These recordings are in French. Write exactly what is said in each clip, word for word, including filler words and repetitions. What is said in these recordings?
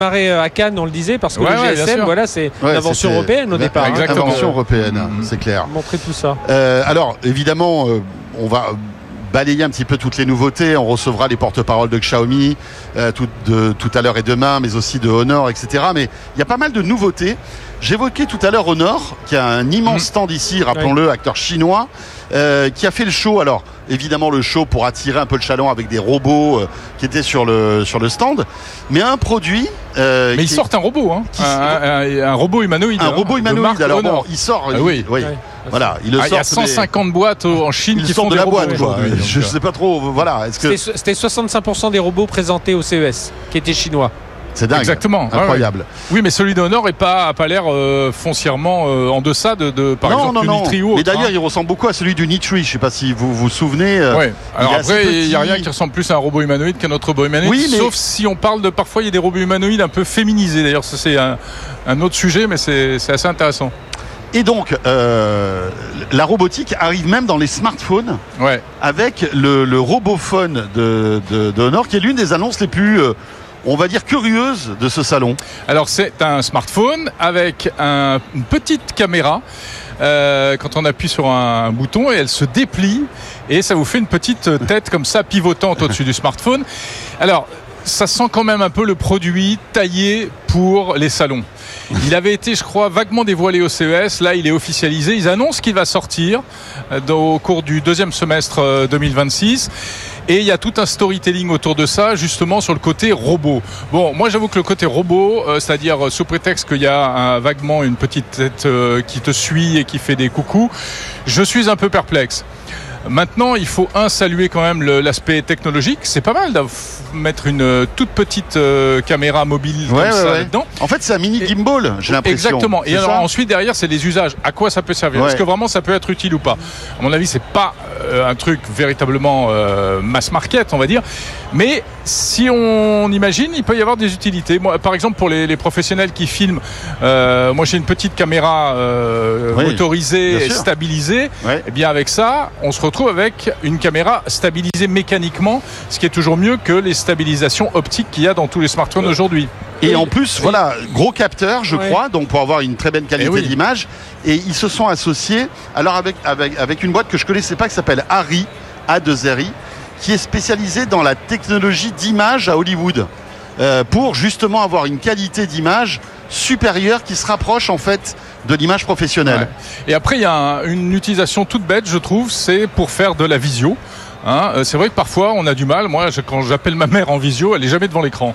démarré à Cannes, on le disait, parce que ouais, le ouais, G S M, voilà, c'est ouais, l'invention européenne au départ. Exactement. Hein, Invention euh, européenne, mmh. c'est clair. Montrer tout ça. Euh, alors, évidemment, euh, on va balayer un petit peu toutes les nouveautés. On recevra les porte-paroles de Xiaomi euh, tout, de, tout à l'heure et demain, mais aussi de Honor, et cetera. Mais il y a pas mal de nouveautés. J'évoquais tout à l'heure Honor, qui a un immense stand ici, rappelons-le, oui. acteur chinois, euh, qui a fait le show. Alors, évidemment, le show pour attirer un peu le chaland avec des robots euh, qui étaient sur le, sur le stand. Mais un produit... Euh, mais ils sortent un robot, hein. Qui, un, un, un robot humanoïde. Un hein, robot humanoïde. Alors bon, il sort... Ah, il, oui. oui. Ouais. Voilà, il, le ah, sort, il y a cent cinquante mais... boîtes en Chine il qui sort font de des la robots boîte, quoi. Oui, je ne sais pas trop. Voilà. Est-ce que c'était, c'était soixante-cinq pour cent des robots présentés au C E S qui étaient chinois. C'est dingue. Exactement. Incroyable. Ouais, ouais. Oui, mais celui d'Honor n'a pas, pas l'air euh, foncièrement euh, en deçà de, de par non, exemple, non, du non. Nitri ou autre. Mais d'ailleurs, hein. il ressemble beaucoup à celui du Nitri. Je ne sais pas si vous vous souvenez. Euh, ouais. Alors il après, il n'y a rien qui ressemble plus à un robot humanoïde qu'un autre robot humanoïde. Oui, mais... Sauf si on parle de parfois, il y a des robots humanoïdes un peu féminisés. D'ailleurs, ça c'est un, un autre sujet, mais c'est, c'est assez intéressant. Et donc, euh, la robotique arrive même dans les smartphones ouais. avec le, le robophone de, de, de Honor, qui est l'une des annonces les plus... Euh, on va dire curieuse de ce salon. Alors c'est un smartphone avec un, une petite caméra euh, quand on appuie sur un, un bouton et elle se déplie et ça vous fait une petite tête comme ça pivotante au-dessus du smartphone. Alors ça sent quand même un peu le produit taillé pour les salons. Il avait été, je crois, vaguement dévoilé au C E S. Là, il est officialisé. Ils annoncent qu'il va sortir au cours du deuxième semestre deux mille vingt-six. Et il y a tout un storytelling autour de ça, justement sur le côté robot. Bon, moi j'avoue que le côté robot, euh, c'est-à-dire euh, sous prétexte qu'il y a un, vaguement une petite tête euh, qui te suit et qui fait des coucous, je suis un peu perplexe. Maintenant, il faut un saluer quand même le, l'aspect technologique. C'est pas mal de mettre une euh, toute petite euh, caméra mobile ouais, comme ouais, ça ouais. là-dedans. En fait, c'est un mini gimbal, j'ai l'impression. Exactement. C'est et alors ça ensuite derrière, c'est les usages. À quoi ça peut servir ? ouais. Est-ce que vraiment ça peut être utile ou pas ? À mon avis, c'est pas euh, un truc véritablement euh, mass market, on va dire. Mais si on imagine, il peut y avoir des utilités. Moi, par exemple, pour les, les professionnels qui filment, euh, moi j'ai une petite caméra euh, oui, motorisée et stabilisée. Ouais. Et bien avec ça, on se retrouve avec une caméra stabilisée mécaniquement, ce qui est toujours mieux que les stabilisations optiques qu'il y a dans tous les smartphones aujourd'hui. Et en plus, oui. voilà, gros capteur, je ouais. crois, donc pour avoir une très bonne qualité oui. d'image. Et ils se sont associés, alors avec, avec, avec une boîte que je ne connaissais pas qui s'appelle Arri, A deux R I, qui est spécialisée dans la technologie d'image à Hollywood, euh, pour justement avoir une qualité d'image supérieure qui se rapproche en fait de l'image professionnelle. Ouais. Et après, il y a un, une utilisation toute bête, je trouve, c'est pour faire de la visio. Hein, c'est vrai que parfois on a du mal. Moi, je, quand j'appelle ma mère en visio, elle est jamais devant l'écran.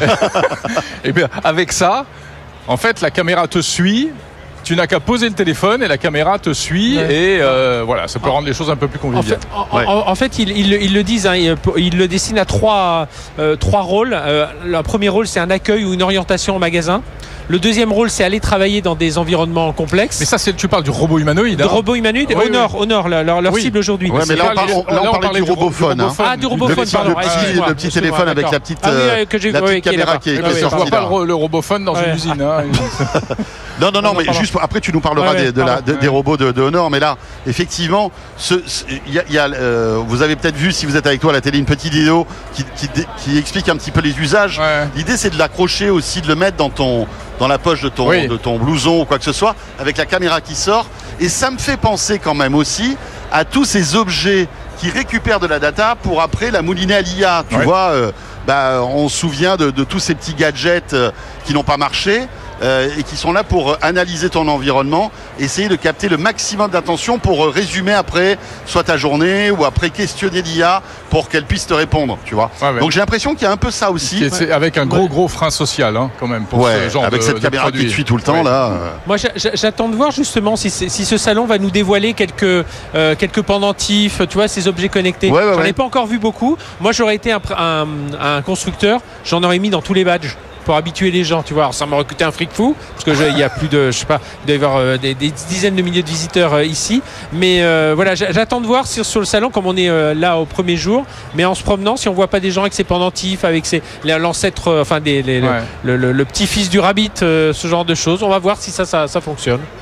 Et bien, avec ça, en fait, la caméra te suit. Tu n'as qu'à poser le téléphone et la caméra te suit ouais. et euh, voilà, ça peut rendre les choses un peu plus conviviales. En fait, en, ouais. en, en fait ils, ils, ils le disent, hein, ils, ils le dessinent à trois, euh, trois rôles. Euh, le premier rôle, c'est un accueil ou une orientation au magasin. Le deuxième rôle, c'est aller travailler dans des environnements complexes. Mais ça, c'est, tu parles du robot humanoïde. Du hein. robot humanoïde. Oui, Honor, oui. Honor, leur, leur oui. cible aujourd'hui. Ouais, mais là, on, parle, on, là, on parlait du robophone. Hein. Ah, du robophone, le petit, pardon. Le petit, le petit téléphone avec la petite, ah, oui, que j'ai, la petite oui, caméra qui est, qui est, qui est sortie. Je vois pas le, le robophone dans ouais. une usine. Hein. non, non, non, mais juste après, tu nous parleras des, de la, de, des robots de, de Honor. Mais là, effectivement, ce, ce, y a, y a, euh, vous avez peut-être vu, si vous êtes avec toi à la télé, une petite vidéo qui, qui, qui explique un petit peu les usages. Ouais. L'idée, c'est de l'accrocher aussi, de le mettre dans ton dans la poche de ton, oui. de ton blouson ou quoi que ce soit, avec la caméra qui sort. Et ça me fait penser quand même aussi à tous ces objets qui récupèrent de la data pour après la mouliner à l'I A. Tu ouais. vois, euh, bah, on se souvient de, de tous ces petits gadgets euh, qui n'ont pas marché. Euh, et qui sont là pour analyser ton environnement, essayer de capter le maximum d'attention pour euh, résumer après soit ta journée ou après questionner l'I A pour qu'elle puisse te répondre, tu vois. Ouais, ouais. Donc j'ai l'impression qu'il y a un peu ça aussi. C'est ouais. avec un gros gros frein social hein, quand même pour ouais, ce genre avec de, cette de caméra produit. qui te suit tout le temps ouais. là. Euh... Moi j'attends de voir justement si, si ce salon va nous dévoiler quelques euh, quelques pendentifs, tu vois, ces objets connectés. Ouais, ouais, J'en ouais. ai pas encore vu beaucoup. Moi j'aurais été un, un, un constructeur, j'en aurais mis dans tous les badges. Pour habituer les gens, tu vois. Alors, ça m'aurait coûté un fric fou parce que je, il y a plus de, je sais pas, il doit y avoir euh, des, des dizaines de milliers de visiteurs euh, ici. Mais euh, voilà, j'attends de voir sur, sur le salon comme on est euh, là au premier jour. Mais en se promenant, si on voit pas des gens avec ses pendentifs, avec ses l'ancêtre, euh, enfin des, les, ouais. le, le, le, le petit-fils du rabbit, euh, ce genre de choses, on va voir si ça, ça, ça fonctionne.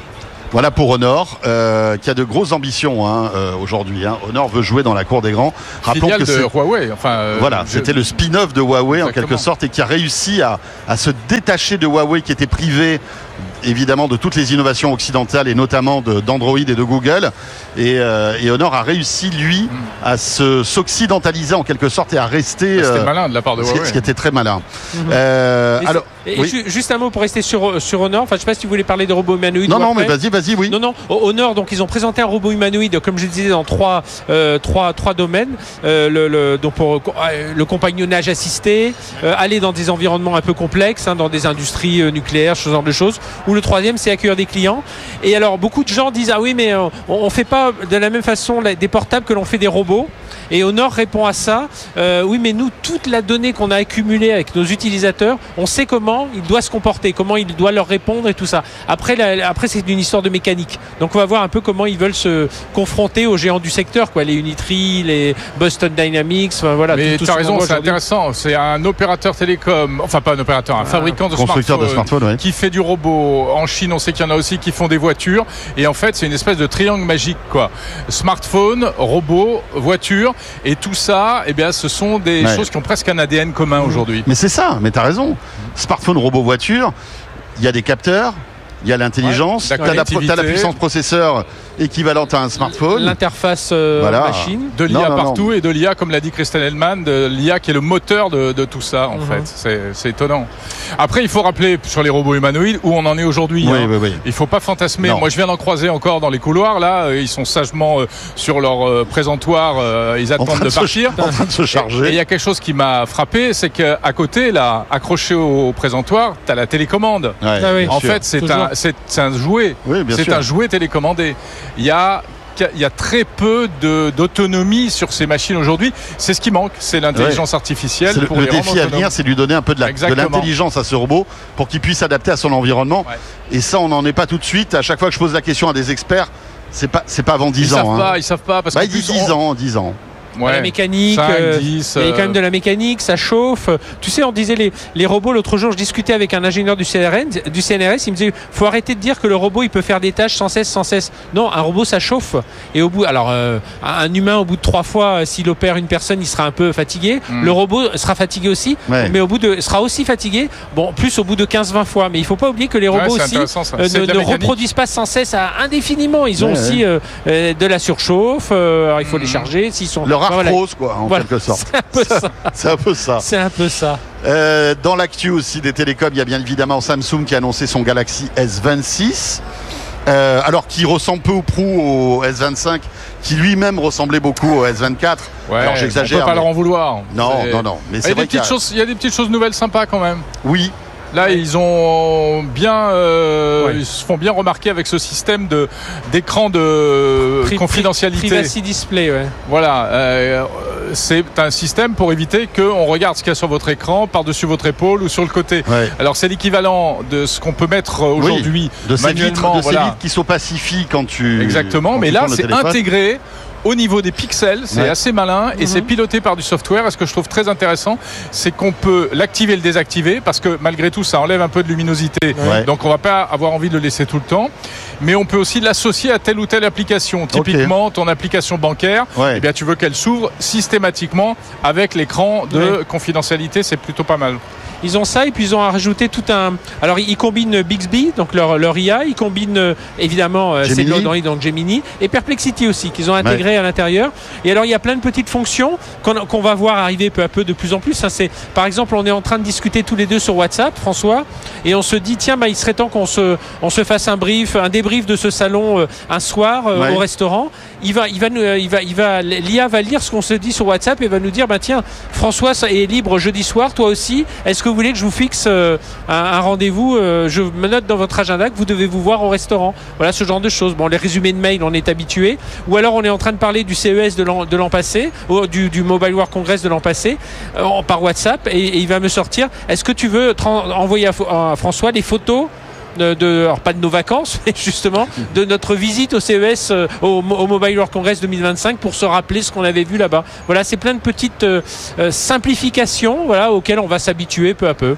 Voilà pour Honor, euh, qui a de grosses ambitions hein, euh, aujourd'hui. Hein. Honor veut jouer dans la cour des grands. Rappelons Filiale que de c'est... Huawei. Enfin, euh, voilà, je... c'était le spin-off de Huawei. Exactement. En quelque sorte, et qui a réussi à, à se détacher de Huawei, qui était privé évidemment de toutes les innovations occidentales et notamment de, d'Android et de Google. Et, euh, et Honor a réussi, lui, mm. à se, s'occidentaliser en quelque sorte et à rester... C'était euh, malin de la part de Huawei. Ce qui était très malin. Mm-hmm. Euh, alors, et oui. Juste un mot pour rester sur, sur Honor. Enfin, je ne sais pas si vous voulez parler de robots humanoïdes. Non, non, mais vas-y, vas-y, oui. Non, non. Honor, donc ils ont présenté un robot humanoïde, comme je disais, dans trois, euh, trois, trois domaines. Euh, le, le, donc pour euh, le compagnonnage assisté, euh, aller dans des environnements un peu complexes, hein, dans des industries euh, nucléaires, ce genre de choses. Ou le troisième, c'est accueillir des clients. Et alors, beaucoup de gens disent ah oui, mais euh, on ne fait pas de la même façon des portables que l'on fait des robots. Et Honor répond à ça. Euh, oui, mais nous, toute la donnée qu'on a accumulée avec nos utilisateurs, on sait comment il doit se comporter, comment il doit leur répondre et tout ça. Après, la, après c'est une histoire de mécanique. Donc, on va voir un peu comment ils veulent se confronter aux géants du secteur, quoi, les Unitree, les Boston Dynamics. Enfin, voilà. Mais tu as raison, c'est intéressant. C'est un opérateur télécom, enfin pas un opérateur, un ah, fabricant de constructeur smartphone, de smartphone, ouais. qui fait du robot. En Chine, on sait qu'il y en a aussi qui font des voitures. Et en fait, c'est une espèce de triangle magique, quoi. Smartphone, robot, voiture. Et tout ça, eh bien, ce sont des ouais. choses qui ont presque un A D N commun aujourd'hui. Mais c'est ça, mais tu as raison. Smartphone, robot, voiture, il y a des capteurs, il y a l'intelligence, ouais, tu as la, t'as la puissance processeur équivalente à un smartphone. L'interface euh, voilà. machine. De l'I A non, non, partout non. et de l'I A, comme l'a dit Christian Hellman, de l'I A qui est le moteur de, de tout ça, en mm-hmm. fait. C'est, c'est étonnant. Après, il faut rappeler sur les robots humanoïdes où on en est aujourd'hui. Oui, hein. oui, oui. Il ne faut pas fantasmer. Non. Moi, je viens d'en croiser encore dans les couloirs. Là, ils sont sagement euh, sur leur euh, présentoir. Euh, ils attendent de, de partir. Se, en train de se charger. Et il y a quelque chose qui m'a frappé, c'est qu'à côté, là, accroché au présentoir, tu as la télécommande. Ouais, ah oui, en sûr. fait, c'est un, c'est, c'est un jouet. Oui, c'est sûr. un jouet télécommandé. Il y a il y a très peu de, d'autonomie sur ces machines aujourd'hui. C'est ce qui manque, c'est l'intelligence ouais. artificielle. C'est le, pour le les défi à venir, c'est de lui donner un peu de, la, de l'intelligence à ce robot pour qu'il puisse s'adapter à son environnement. Ouais. Et ça, on n'en est pas tout de suite. À chaque fois que je pose la question à des experts, c'est pas, c'est pas avant dix ils ans. Savent hein. pas, ils savent pas. Parce bah, il dit dix ans, dix ans. Ouais. La mécanique, cinq, euh, dix, il y a quand même de la mécanique, ça chauffe. Tu sais, on disait les, les robots, l'autre jour, je discutais avec un ingénieur du C N R S, du C N R S, il me disait, faut arrêter de dire que le robot, il peut faire des tâches sans cesse, sans cesse. Non, un robot, ça chauffe. Et au bout, alors, euh, un humain, au bout de trois fois, s'il opère une personne, il sera un peu fatigué. Mm. Le robot sera fatigué aussi, ouais. mais au bout de, sera aussi fatigué, bon, plus au bout de quinze vingt fois. Mais il faut pas oublier que les robots ouais, aussi euh, ne, ne reproduisent pas sans cesse à, indéfiniment. Ils ont ouais, aussi ouais. Euh, de la surchauffe, euh, alors il faut mm. les charger. S'ils sont, leur arthrose, quoi. En voilà. quelque sorte. C'est un peu ça. C'est un peu ça. C'est un peu ça. Euh, dans l'actu aussi des télécoms, il y a bien évidemment Samsung qui a annoncé son Galaxy S vingt-six. Euh, alors qui ressemble peu ou prou au S vingt-cinq, qui lui-même ressemblait beaucoup au S vingt-quatre. Ouais, alors j'exagère. On peut pas mais... leur en vouloir. Non, c'est... non, non. Mais c'est il, y vrai a des petites a... choses, il y a des petites choses nouvelles sympas quand même. Oui. Là, ouais. ils ont bien, euh, ouais. ils se font bien remarquer avec ce système de d'écran de Pri- confidentialité. Privacy display, ouais. Voilà, euh, c'est un système pour éviter qu'on regarde ce qu'il y a sur votre écran, par-dessus votre épaule ou sur le côté. Ouais. Alors c'est l'équivalent de ce qu'on peut mettre aujourd'hui oui, de ces manuellement. Vitres, de voilà. ces vitres qui s'opacifient quand tu. Exactement, quand mais tu là c'est téléphone. intégré. Au niveau des pixels, c'est ouais. assez malin et mm-hmm. c'est piloté par du software. Et ce que je trouve très intéressant, c'est qu'on peut l'activer et le désactiver parce que malgré tout, ça enlève un peu de luminosité. Ouais. Donc, on va pas avoir envie de le laisser tout le temps. Mais on peut aussi l'associer à telle ou telle application. Typiquement, okay. ton application bancaire, ouais. eh bien, tu veux qu'elle s'ouvre systématiquement avec l'écran de ouais. confidentialité. C'est plutôt pas mal. Ils ont ça et puis ils ont rajouté tout un. Alors ils combinent Bixby, donc leur, leur I A, ils combinent évidemment euh, c'est de l'Android, donc Gemini, et Perplexity aussi qu'ils ont intégré ouais. à l'intérieur. Et alors il y a plein de petites fonctions qu'on, qu'on va voir arriver peu à peu de plus en plus. Hein, c'est, par exemple, on est en train de discuter tous les deux sur WhatsApp, François, et on se dit tiens, bah, il serait temps qu'on se, on se fasse un brief, un débrief de ce salon euh, un soir euh, ouais. au restaurant. Il va, il va, nous, il va, il va, l'I A va lire ce qu'on se dit sur WhatsApp et va nous dire bah tiens, François est libre jeudi soir, toi aussi. Est-ce que vous voulez que je vous fixe euh, un, un rendez-vous euh, je me note dans votre agenda que vous devez vous voir au restaurant. Voilà ce genre de choses. Bon, les résumés de mail, on est habitué. Ou alors on est en train de parler du C E S de l'an, de l'an passé, ou du, du Mobile World Congress de l'an passé, euh, par WhatsApp, et, et il va me sortir. Est-ce que tu veux tra- envoyer à, à François les photos de, de, alors pas de nos vacances, mais justement de notre visite au C E S, euh, au, au Mobile World Congress deux mille vingt-cinq, pour se rappeler ce qu'on avait vu là-bas. Voilà, c'est plein de petites euh, euh, simplifications, voilà, auxquelles on va s'habituer peu à peu.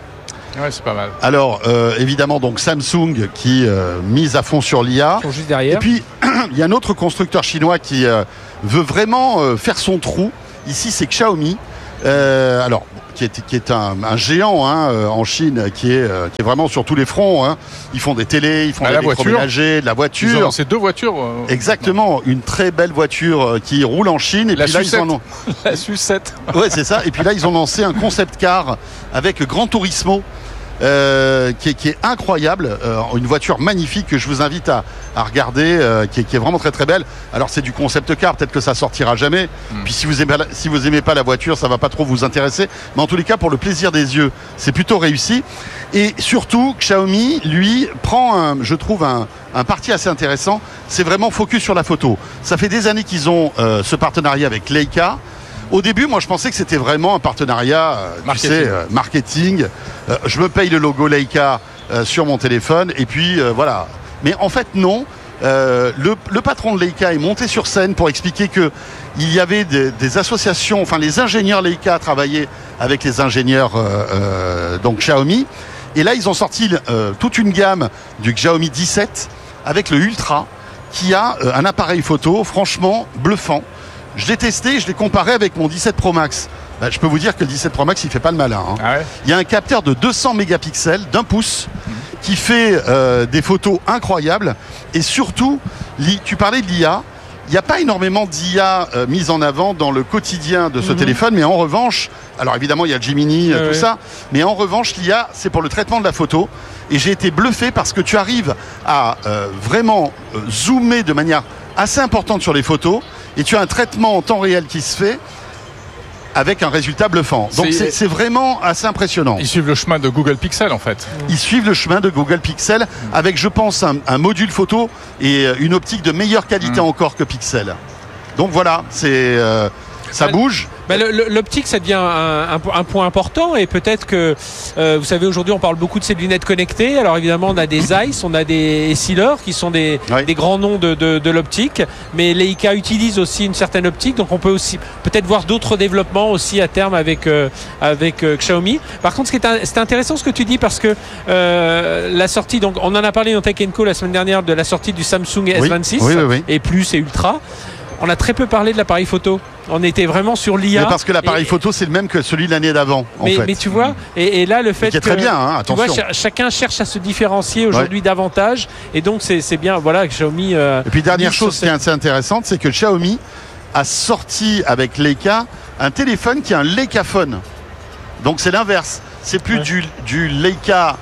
Ouais, c'est pas mal. Alors, euh, évidemment, donc Samsung qui euh, mise à fond sur l'I A. Ils sont juste derrière. Et puis, il y a un autre constructeur chinois qui euh, veut vraiment euh, faire son trou. Ici, c'est Xiaomi. Euh, alors, qui est, qui est un, un géant hein, euh, en Chine, qui est, euh, qui est vraiment sur tous les fronts. Hein. Ils font des télés, ils font bah, des la électroménagers, de la Ils ont voiture. lancé deux voitures. Euh, Exactement, une très belle voiture euh, qui roule en Chine. Et La puis là, sucette. ils en ont. La sucette. Ouais, c'est ça. Et puis là, ils ont lancé un concept car avec Gran Turismo. Euh, qui, est, qui est incroyable, euh, une voiture magnifique que je vous invite à, à regarder, euh, qui, est, qui est vraiment très très belle. Alors c'est du concept car, peut-être que ça sortira jamais. Mm. Puis si vous aimez, si vous aimez pas la voiture, ça va pas trop vous intéresser. Mais en tous les cas, pour le plaisir des yeux, c'est plutôt réussi. Et surtout, Xiaomi, lui, prend, un, je trouve, un, un parti assez intéressant. C'est vraiment focus sur la photo. Ça fait des années qu'ils ont euh, ce partenariat avec Leica. Au début, moi, je pensais que c'était vraiment un partenariat, euh, marketing. tu sais, euh, marketing. Euh, je me paye le logo Leica euh, sur mon téléphone et puis euh, voilà. Mais en fait, non. Euh, le, le patron de Leica est monté sur scène pour expliquer que il y avait des, des associations, enfin les ingénieurs Leica travaillaient avec les ingénieurs euh, euh, donc Xiaomi. Et là, ils ont sorti euh, toute une gamme du Xiaomi dix-sept avec le Ultra qui a euh, un appareil photo franchement bluffant. Je l'ai testé, je l'ai comparé avec mon dix-sept Pro Max. Ben, je peux vous dire que le dix-sept Pro Max, il fait pas le malin. Hein. Ah ouais. Il y a un capteur de deux cents mégapixels d'un pouce mmh. qui fait euh, des photos incroyables. Et surtout, tu parlais de l'I A. Il n'y a pas énormément d'I A euh, mise en avant dans le quotidien de ce mmh. téléphone. Mais en revanche, alors évidemment, il y a le Gemini, euh, tout ouais. ça. Mais en revanche, l'I A, c'est pour le traitement de la photo. Et j'ai été bluffé parce que tu arrives à euh, vraiment euh, zoomer de manière assez importante sur les photos. Et tu as un traitement en temps réel qui se fait avec un résultat bluffant. Donc c'est, c'est vraiment assez impressionnant. Ils suivent le chemin de Google Pixel en fait. Ils suivent le chemin de Google Pixel avec, je pense, un, un module photo et une optique de meilleure qualité mmh. encore que Pixel. Donc voilà, c'est, euh, ça bah, bouge. Bah, le, le, l'optique, ça devient un, un, un point important et peut-être que, euh, vous savez, aujourd'hui, on parle beaucoup de ces lunettes connectées. Alors évidemment, on a des Zeiss, on a des Essilor qui sont des, oui. des grands noms de, de, de l'optique, mais Leica utilise aussi une certaine optique, donc on peut aussi peut-être voir d'autres développements aussi à terme avec, euh, avec euh, Xiaomi. Par contre, ce qui est un, c'est intéressant ce que tu dis parce que euh, la sortie, donc on en a parlé dans Tech and Co la semaine dernière de la sortie du Samsung oui. S vingt-six oui, oui, oui. et Plus et Ultra. On a très peu parlé de l'appareil photo. On était vraiment sur l'I A. Mais parce que l'appareil et, photo, c'est le même que celui de l'année d'avant. Mais, en fait. mais tu vois, et, et là, le fait que. Très bien, hein, attention. Tu vois, ch- chacun cherche à se différencier aujourd'hui ouais. davantage. Et donc, c'est, c'est bien, voilà, que Xiaomi. Euh, et puis, dernière chose qui est assez intéressante, c'est que Xiaomi a sorti avec Leica un téléphone qui est un Leicaphone. Donc, c'est l'inverse. C'est plus ouais. du, du Leica.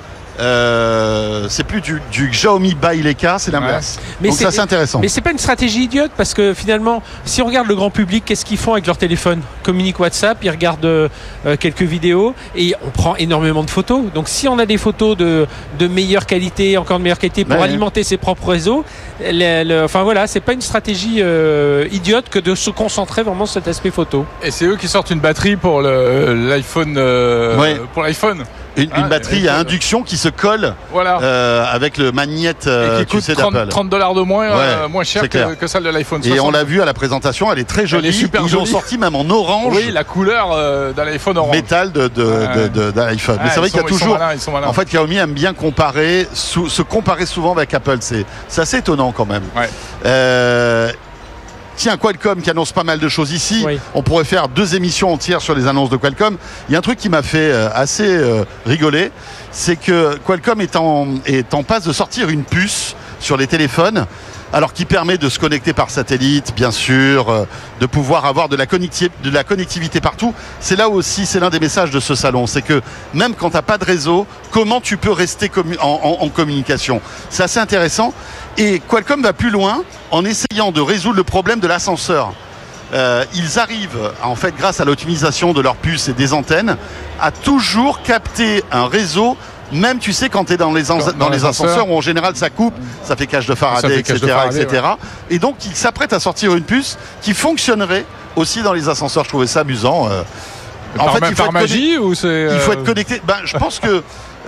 Euh, c'est plus du, du Xiaomi by Leica, c'est l'inverse. Ouais. Donc c'est, ça c'est intéressant. Mais c'est pas une stratégie idiote parce que finalement, si on regarde le grand public, qu'est-ce qu'ils font avec leur téléphone ? Communiquent WhatsApp, ils regardent euh, quelques vidéos et on prend énormément de photos. Donc si on a des photos de, de meilleure qualité, encore de meilleure qualité pour ouais. alimenter ses propres réseaux, le, le, enfin voilà, c'est pas une stratégie euh, idiote que de se concentrer vraiment sur cet aspect photo. Et c'est eux qui sortent une batterie pour le, l'iPhone, euh, ouais. pour l'iPhone. Une, une ah, batterie à induction qui se colle voilà. euh, avec le magnète euh, et qui coûte tu sais, trente, trente dollars de moins, ouais, euh, moins cher que, que celle de l'iPhone soixante. Et on l'a vu à la présentation, elle est très jolie. Elle est super Ils jolie. l'ont sorti même en orange. Oui, la couleur euh, de l'iPhone orange. Métal de, de, ouais. de, de, de l'iPhone. Ouais, mais c'est vrai sont, qu'il y a toujours. Malins, ils sont malins. En fait, Xiaomi aime bien comparer, sou, se comparer souvent avec Apple. C'est, c'est assez étonnant quand même. Ouais. Euh, Tiens, Qualcomm qui annonce pas mal de choses ici. Oui. On pourrait faire deux émissions entières sur les annonces de Qualcomm. Il y a un truc qui m'a fait assez euh, rigoler, c'est que Qualcomm est en, est en passe de sortir une puce sur les téléphones, alors qui permet de se connecter par satellite, bien sûr, euh, de pouvoir avoir de la, connecti- de la connectivité partout. C'est là aussi, c'est l'un des messages de ce salon, c'est que même quand tu n'as pas de réseau, comment tu peux rester commu- en, en, en communication ? C'est assez intéressant. Et Qualcomm va plus loin en essayant de résoudre le problème de l'ascenseur. Euh, ils arrivent, en fait, grâce à l'optimisation de leurs puces et des antennes, à toujours capter un réseau. Même, tu sais, quand tu es dans les, en- dans, dans les ascenseurs où en général ça coupe, ça fait cage de Faraday, et cetera, de Faraday, et cetera. Ouais. Et donc, ils s'apprêtent à sortir une puce qui fonctionnerait aussi dans les ascenseurs. Je trouvais ça amusant. Euh, en par fait, il faut par être magie conne... ou c'est euh... il faut être connecté. Ben, je pense que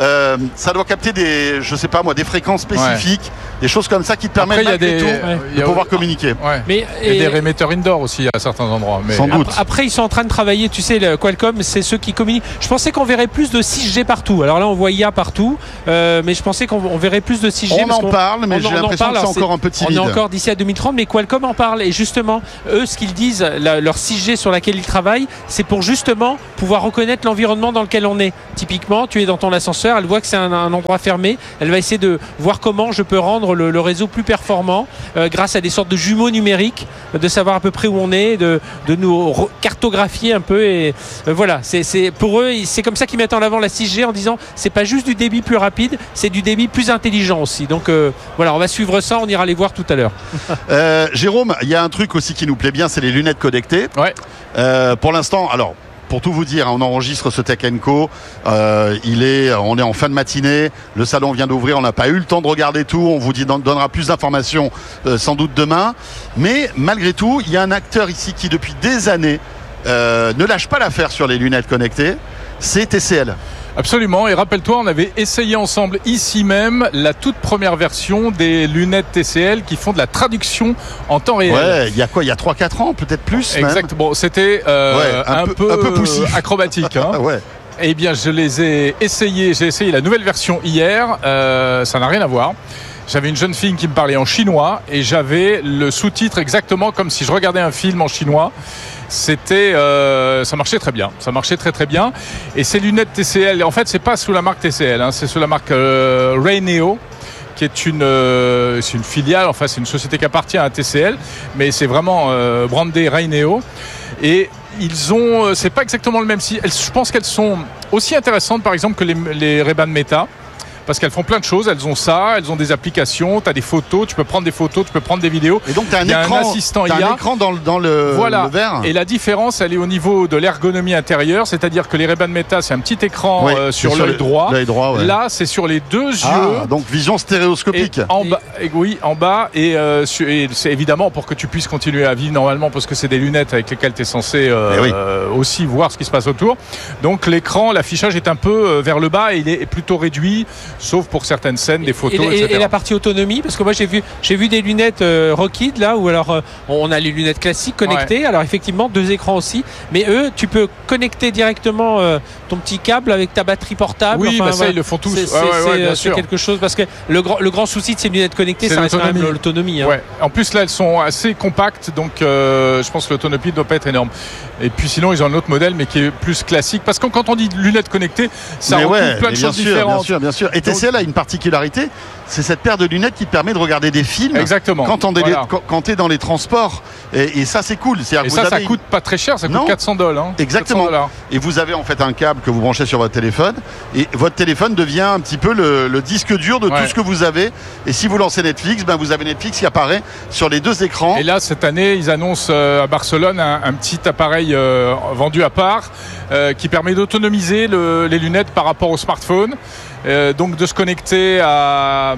euh, ça doit capter des, je sais pas moi, des fréquences spécifiques, ouais. des choses comme ça qui te permettent après, malgré des, tout ouais. de pouvoir communiquer. Ouais. Mais il y a des émetteurs indoor aussi à certains endroits. Mais... Sans doute. Après, après, ils sont en train de travailler, tu sais, le Qualcomm, c'est ceux qui communiquent. Je pensais qu'on verrait plus de six G partout. Alors là, on voit I A partout, euh, mais je pensais qu'on on verrait plus de six G. On parce en parle, mais on, j'ai on l'impression que c'est encore un peu timide. On est encore d'ici à deux mille trente, mais Qualcomm en parle. Et justement, eux, ce qu'ils disent, la, leur six G sur laquelle ils travaillent, c'est pour justement pouvoir reconnaître l'environnement dans lequel on est. Typiquement, tu es dans ton ascenseur, elle voit que c'est un, un endroit fermé, elle va essayer de voir comment je peux rendre le, le réseau plus performant euh, grâce à des sortes de jumeaux numériques, de savoir à peu près où on est, de, de nous cartographier un peu. Et euh, voilà, c'est, c'est, pour eux, c'est comme ça qu'ils mettent en avant la six G en disant c'est pas juste du débit plus rapide, c'est du débit plus intelligent aussi. Donc euh, voilà, on va suivre ça, on ira les voir tout à l'heure. euh, Jérôme, il y a un truc aussi qui nous plaît bien, c'est les lunettes connectées. Ouais. Euh, pour l'instant, alors. Pour tout vous dire, on enregistre ce Tech and Co. Euh, il est, on est en fin de matinée. Le salon vient d'ouvrir. On n'a pas eu le temps de regarder tout. On vous dit, donnera plus d'informations euh, sans doute demain. Mais malgré tout, il y a un acteur ici qui, depuis des années, euh, ne lâche pas l'affaire sur les lunettes connectées. C'est T C L. Absolument, et rappelle-toi, on avait essayé ensemble ici même la toute première version des lunettes T C L qui font de la traduction en temps réel. Ouais, il y a quoi, il y a trois quatre ans, peut-être plus. Exactement, bon, c'était euh, ouais, un, un peu, peu, un peu poussif, acrobatique. Hein. ouais. Eh bien, je les ai essayés, j'ai essayé la nouvelle version hier, euh, ça n'a rien à voir. J'avais une jeune fille qui me parlait en chinois et j'avais le sous-titre exactement comme si je regardais un film en chinois. C'était, euh, ça marchait très bien, ça marchait très très bien. Et ces lunettes T C L, en fait, c'est pas sous la marque T C L, hein, c'est sous la marque euh, Rayneo, qui est une, euh, c'est une filiale, enfin c'est une société qui appartient à T C L, mais c'est vraiment euh, brandé Rayneo. Et ils ont, c'est pas exactement le même site. Je pense qu'elles sont aussi intéressantes, par exemple, que les, les Ray-Ban Meta. Parce qu'elles font plein de choses, elles ont ça, elles ont des applications, tu as des photos, tu peux prendre des photos, tu peux prendre des vidéos. Et donc tu as un, écran, un assistant t'as I A. un écran dans, dans le, voilà. le verre. Et la différence, elle est au niveau de l'ergonomie intérieure, c'est-à-dire que les Ray-Ban Meta, c'est un petit écran oui, euh, sur, sur l'œil droit. L'œil droit ouais. Là, c'est sur les deux yeux. Ah, donc vision stéréoscopique. Et en bas, et oui, en bas. Et, euh, et c'est évidemment pour que tu puisses continuer à vivre normalement, parce que c'est des lunettes avec lesquelles tu es censé euh, oui. euh, aussi voir ce qui se passe autour. Donc l'écran, l'affichage est un peu vers le bas et il est plutôt réduit, sauf pour certaines scènes, des photos, et, et cetera. Et la partie autonomie, parce que moi j'ai vu, j'ai vu des lunettes euh, Rockid là, où alors euh, on a les lunettes classiques connectées, ouais. Alors effectivement deux écrans aussi, mais eux tu peux connecter directement euh, ton petit câble avec ta batterie portable. Oui, enfin, bah ça voilà. ils le font tous. C'est, ouais, c'est, ouais, ouais, c'est, c'est quelque chose, parce que le grand, le grand souci de ces lunettes connectées, c'est ça reste quand même l'autonomie. Hein. Ouais. En plus là elles sont assez compactes, donc euh, je pense que l'autonomie ne doit pas être énorme. Et puis sinon ils ont un autre modèle, mais qui est plus classique, parce que quand on dit lunettes connectées, ça mais recoupe ouais, plein de choses sûr, différentes. Bien sûr, bien sûr. Et T C L a une particularité, c'est cette paire de lunettes qui te permet de regarder des films. Exactement. Quand, on voilà. quand, quand tu es dans les transports. Et, et ça, c'est cool. C'est-à-dire et que ça, vous ça avez... coûte pas très cher, ça coûte non. quatre cents dollars. Hein. Exactement. Et vous avez en fait un câble que vous branchez sur votre téléphone. Et votre téléphone devient un petit peu le, le disque dur de ouais. tout ce que vous avez. Et si vous lancez Netflix, ben vous avez Netflix qui apparaît sur les deux écrans. Et là, cette année, ils annoncent euh, à Barcelone un, un petit appareil euh, vendu à part euh, qui permet d'autonomiser le, les lunettes par rapport au smartphone. Euh, donc de se connecter à,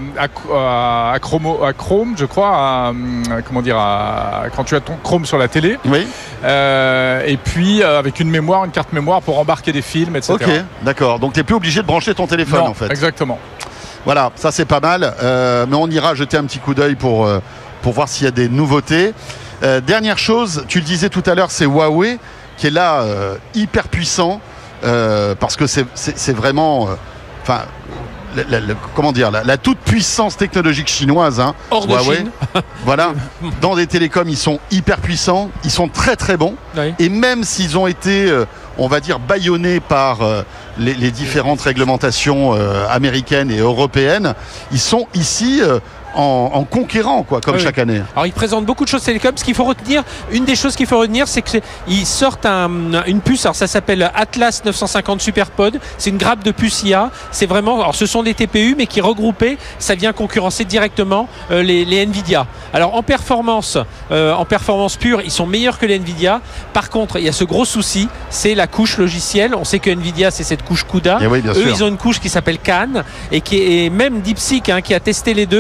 à, à, Chrome, à Chrome, je crois, à, à, comment dire, à, quand tu as ton Chrome sur la télé. Oui. Euh, et puis euh, avec une mémoire, une carte mémoire pour embarquer des films, et cetera. Ok, d'accord. Donc tu n'es plus obligé de brancher ton téléphone non, en fait. Exactement. Voilà, ça c'est pas mal. Euh, mais on ira jeter un petit coup d'œil pour, euh, pour voir s'il y a des nouveautés. Euh, dernière chose, tu le disais tout à l'heure, c'est Huawei qui est là euh, hyper puissant euh, parce que c'est, c'est, c'est vraiment. Euh, Enfin, la, la, la, comment dire, la, la toute puissance technologique chinoise, hein, hors de Huawei. Chine. Voilà, dans des télécoms, ils sont hyper puissants, ils sont très très bons. Oui. Et même s'ils ont été, euh, on va dire, bâillonnés par euh, les, les différentes réglementations euh, américaines et européennes, ils sont ici. Euh, En, en conquérant quoi, comme oui, chaque année. Alors ils présentent beaucoup de choses télécom. Ce qu'il faut retenir, une des choses qu'il faut retenir, c'est qu'ils sortent un, une puce. Alors ça s'appelle Atlas neuf cent cinquante SuperPod. C'est une grappe de puce I A. C'est vraiment, alors ce sont des T P U, mais qui regroupés, ça vient concurrencer directement euh, les, les Nvidia. Alors en performance, euh, en performance pure, ils sont meilleurs que les Nvidia. Par contre, il y a ce gros souci, c'est la couche logicielle. On sait que Nvidia, c'est cette couche CUDA. Oui, Eux, sûr. ils ont une couche qui s'appelle Cannes et qui est et même DeepSeek, hein, qui a testé les deux,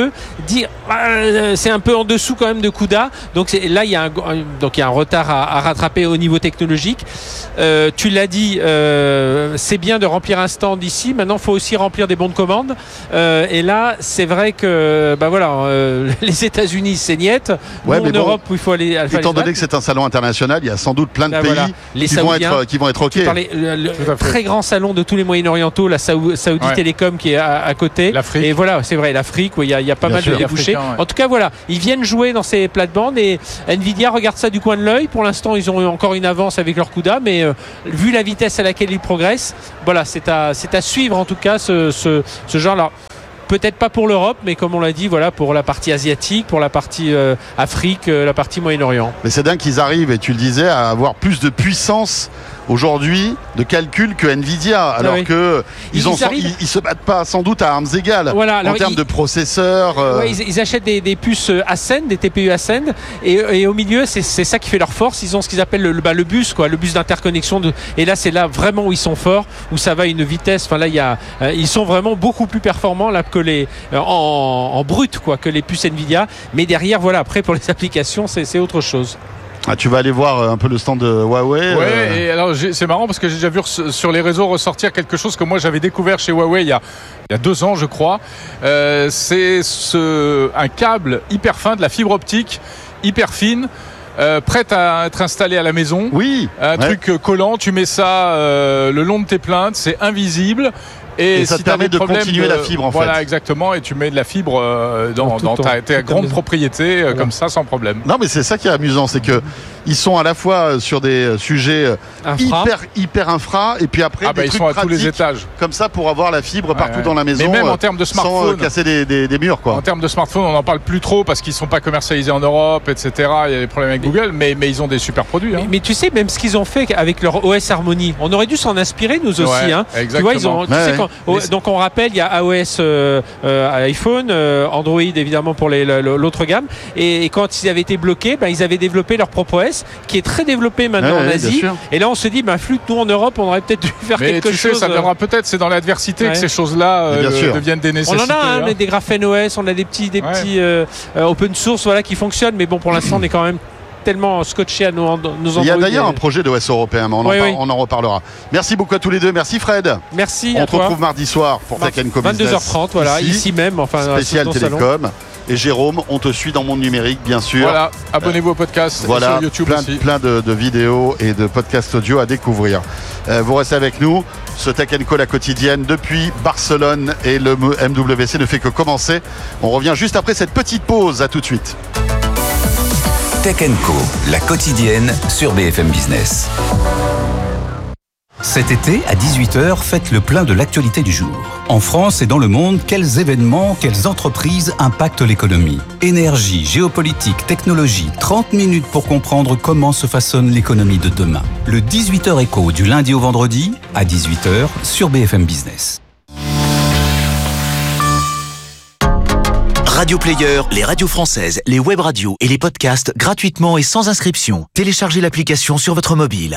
dire euh, c'est un peu en dessous quand même de CUDA. Donc c'est, là il y a un, donc il y a un retard à, à rattraper au niveau technologique. Euh, tu l'as dit, euh, c'est bien de remplir un stand ici. Maintenant, il faut aussi remplir des bons de commande. Euh, et là, c'est vrai que bah voilà, euh, les États-Unis c'est niet. Ouais, Nous, en bon, Europe, il faut aller. aller étant donné que c'est un salon international, il y a sans doute plein de là, pays voilà. Les qui, Saoudiens, vont être, qui vont être OK. Parlais, le, le très grand salon de tous les Moyen-Orientaux, la Saoudi ouais. Télécom qui est à, à côté. L'Afrique. Et voilà, c'est vrai, l'Afrique, où il y a, il y a pas Bien mal sûr. de débouchés. Ouais. En tout cas, voilà, ils viennent jouer dans ces plates-bandes et Nvidia regarde ça du coin de l'œil. Pour l'instant, ils ont encore une avance avec leur CUDA, mais euh, vu la vitesse à laquelle ils progressent, voilà, c'est à, c'est à suivre en tout cas ce, ce, ce genre-là. Peut-être pas pour l'Europe, mais comme on l'a dit, voilà, pour la partie asiatique, pour la partie euh, Afrique, euh, la partie Moyen-Orient. Mais c'est dingue qu'ils arrivent, et tu le disais, à avoir plus de puissance aujourd'hui de calcul que Nvidia, alors ah oui. que ils, ils, ont, ils, ils, ils se battent pas sans doute à armes égales voilà, en termes ils, de processeurs. Euh... Ouais, ils, ils achètent des, des puces Ascend, des T P U Ascend, et, et au milieu, c'est, c'est ça qui fait leur force. Ils ont ce qu'ils appellent le, bah, le bus, quoi, le bus d'interconnexion. De, et là, c'est là vraiment où ils sont forts, où ça va à une vitesse. Enfin là, il y a, euh, ils sont vraiment beaucoup plus performants là que les euh, en, en brut, quoi, que les puces Nvidia. Mais derrière, voilà, après pour les applications, c'est, c'est autre chose. Ah, tu vas aller voir un peu le stand de Huawei. Ouais, euh... et alors c'est marrant parce que j'ai déjà vu sur les réseaux ressortir quelque chose que moi j'avais découvert chez Huawei il y a, il y a deux ans, je crois. Euh, c'est ce, un câble hyper fin, de la fibre optique hyper fine. Euh, prête à être installée à la maison. Oui. Un ouais. truc collant, tu mets ça euh, le long de tes plaintes, c'est invisible. Et, et ça si te permet de continuer de, la fibre en voilà, fait. Voilà, exactement. Et tu mets de la fibre euh, dans, dans ta, ta grande propriété, euh, voilà. Comme ça, sans problème. Non, mais c'est ça qui est amusant, c'est que ils sont à la fois sur des sujets infra. hyper hyper infra, et puis après ah des bah, trucs ils sont à pratiques tous les étages, comme ça pour avoir la fibre ouais, partout ouais. dans la maison. Mais même en termes de smartphone, sans casser des, des, des murs, quoi. En termes de smartphone, on n'en parle plus trop parce qu'ils sont pas commercialisés en Europe, et cetera. Il y a des problèmes avec mais, Google, mais mais ils ont des super produits. Hein. Mais, mais tu sais, même ce qu'ils ont fait avec leur O S Harmony, on aurait dû s'en inspirer nous aussi. Ouais, hein. Exactement. Tu vois, ils ont. Tu ouais, sais, quand, oh, donc on rappelle, il y a iOS euh, euh, iPhone, euh, Android évidemment pour les, l'autre gamme, et, et quand ils avaient été bloqués, ben, ils avaient développé leur propre O S qui est très développé maintenant ouais, en Asie. Et là, on se dit, ben, flûte, nous en Europe, on aurait peut-être dû faire mais quelque tu chose. sais, ça viendra peut-être. C'est dans l'adversité ouais. que ces choses-là euh, deviennent des nécessités. On en a, hein, hein. des Graphene O S, on a des petits, des ouais. petits euh, open source, voilà, qui fonctionnent. Mais bon, pour l'instant, on est quand même tellement scotché à nos, nos Android. Il y a d'ailleurs un projet d'O S européen, mais on, oui, en, oui. on en reparlera. Merci beaucoup à tous les deux. Merci Fred. Merci. On à te toi. retrouve mardi soir pour Tech and Co Business. vingt-deux heures trente, voilà, ici, ici même, enfin, spécial Télécom. Salon. Et Jérôme, on te suit dans Monde Numérique, bien sûr. Voilà, abonnez-vous au podcast. Voilà, sur YouTube plein, aussi. plein de, de vidéos et de podcasts audio à découvrir. Euh, vous restez avec nous. Ce Tech and Co, la quotidienne, depuis Barcelone, et le M W C ne fait que commencer. On revient juste après cette petite pause. À tout de suite. Tech and Co, la quotidienne sur B F M Business. Cet été, à dix-huit heures, faites le plein de l'actualité du jour. En France et dans le monde, quels événements, quelles entreprises impactent l'économie ? Énergie, géopolitique, technologie, trente minutes pour comprendre comment se façonne l'économie de demain. Le dix-huit heures écho du lundi au vendredi, à dix-huit heures, sur B F M Business. Radio Player, les radios françaises, les web radios et les podcasts gratuitement et sans inscription. Téléchargez l'application sur votre mobile.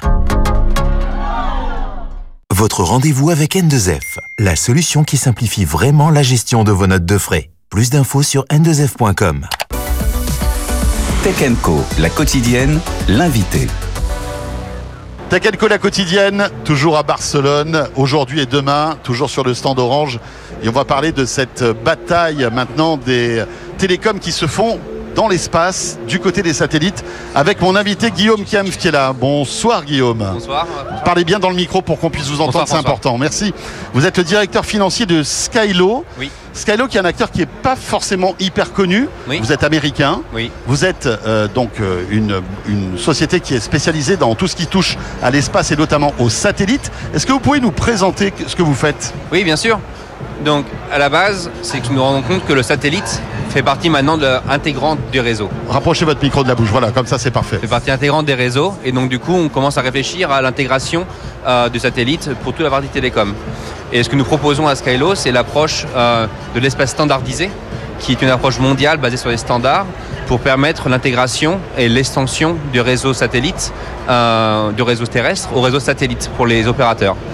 Votre rendez-vous avec N deux F, la solution qui simplifie vraiment la gestion de vos notes de frais. Plus d'infos sur N deux F point com. Tech and Co, la quotidienne, l'invité. Tech and Co, la quotidienne, toujours à Barcelone, aujourd'hui et demain, toujours sur le stand Orange. Et on va parler de cette bataille maintenant des télécoms qui se font dans l'espace, du côté des satellites, avec mon invité Guillaume Kempf qui est là. Bonsoir Guillaume. Bonsoir. Parlez bien dans le micro pour qu'on puisse vous entendre, Bonsoir, c'est François. Important. Merci. Vous êtes le directeur financier de Skylo. Oui. Skylo qui est un acteur qui n'est pas forcément hyper connu. Oui. Vous êtes américain. Oui. Vous êtes euh, donc euh, une, une société qui est spécialisée dans tout ce qui touche à l'espace et notamment aux satellites. Est-ce que vous pouvez nous présenter ce que vous faites ? Oui, bien sûr. Donc, à la base, c'est que nous nous rendons compte que le satellite fait partie maintenant de intégrante du réseau. Rapprochez votre micro de la bouche, voilà, comme ça c'est parfait. Fait partie intégrante des réseaux, et donc du coup, on commence à réfléchir à l'intégration euh, du satellite pour toute la partie télécom. Et ce que nous proposons à Skylo, c'est l'approche euh, de l'espace standardisé, qui est une approche mondiale basée sur les standards pour permettre l'intégration et l'extension du réseau satellite, euh, du réseau terrestre au réseau satellite pour les opérateurs.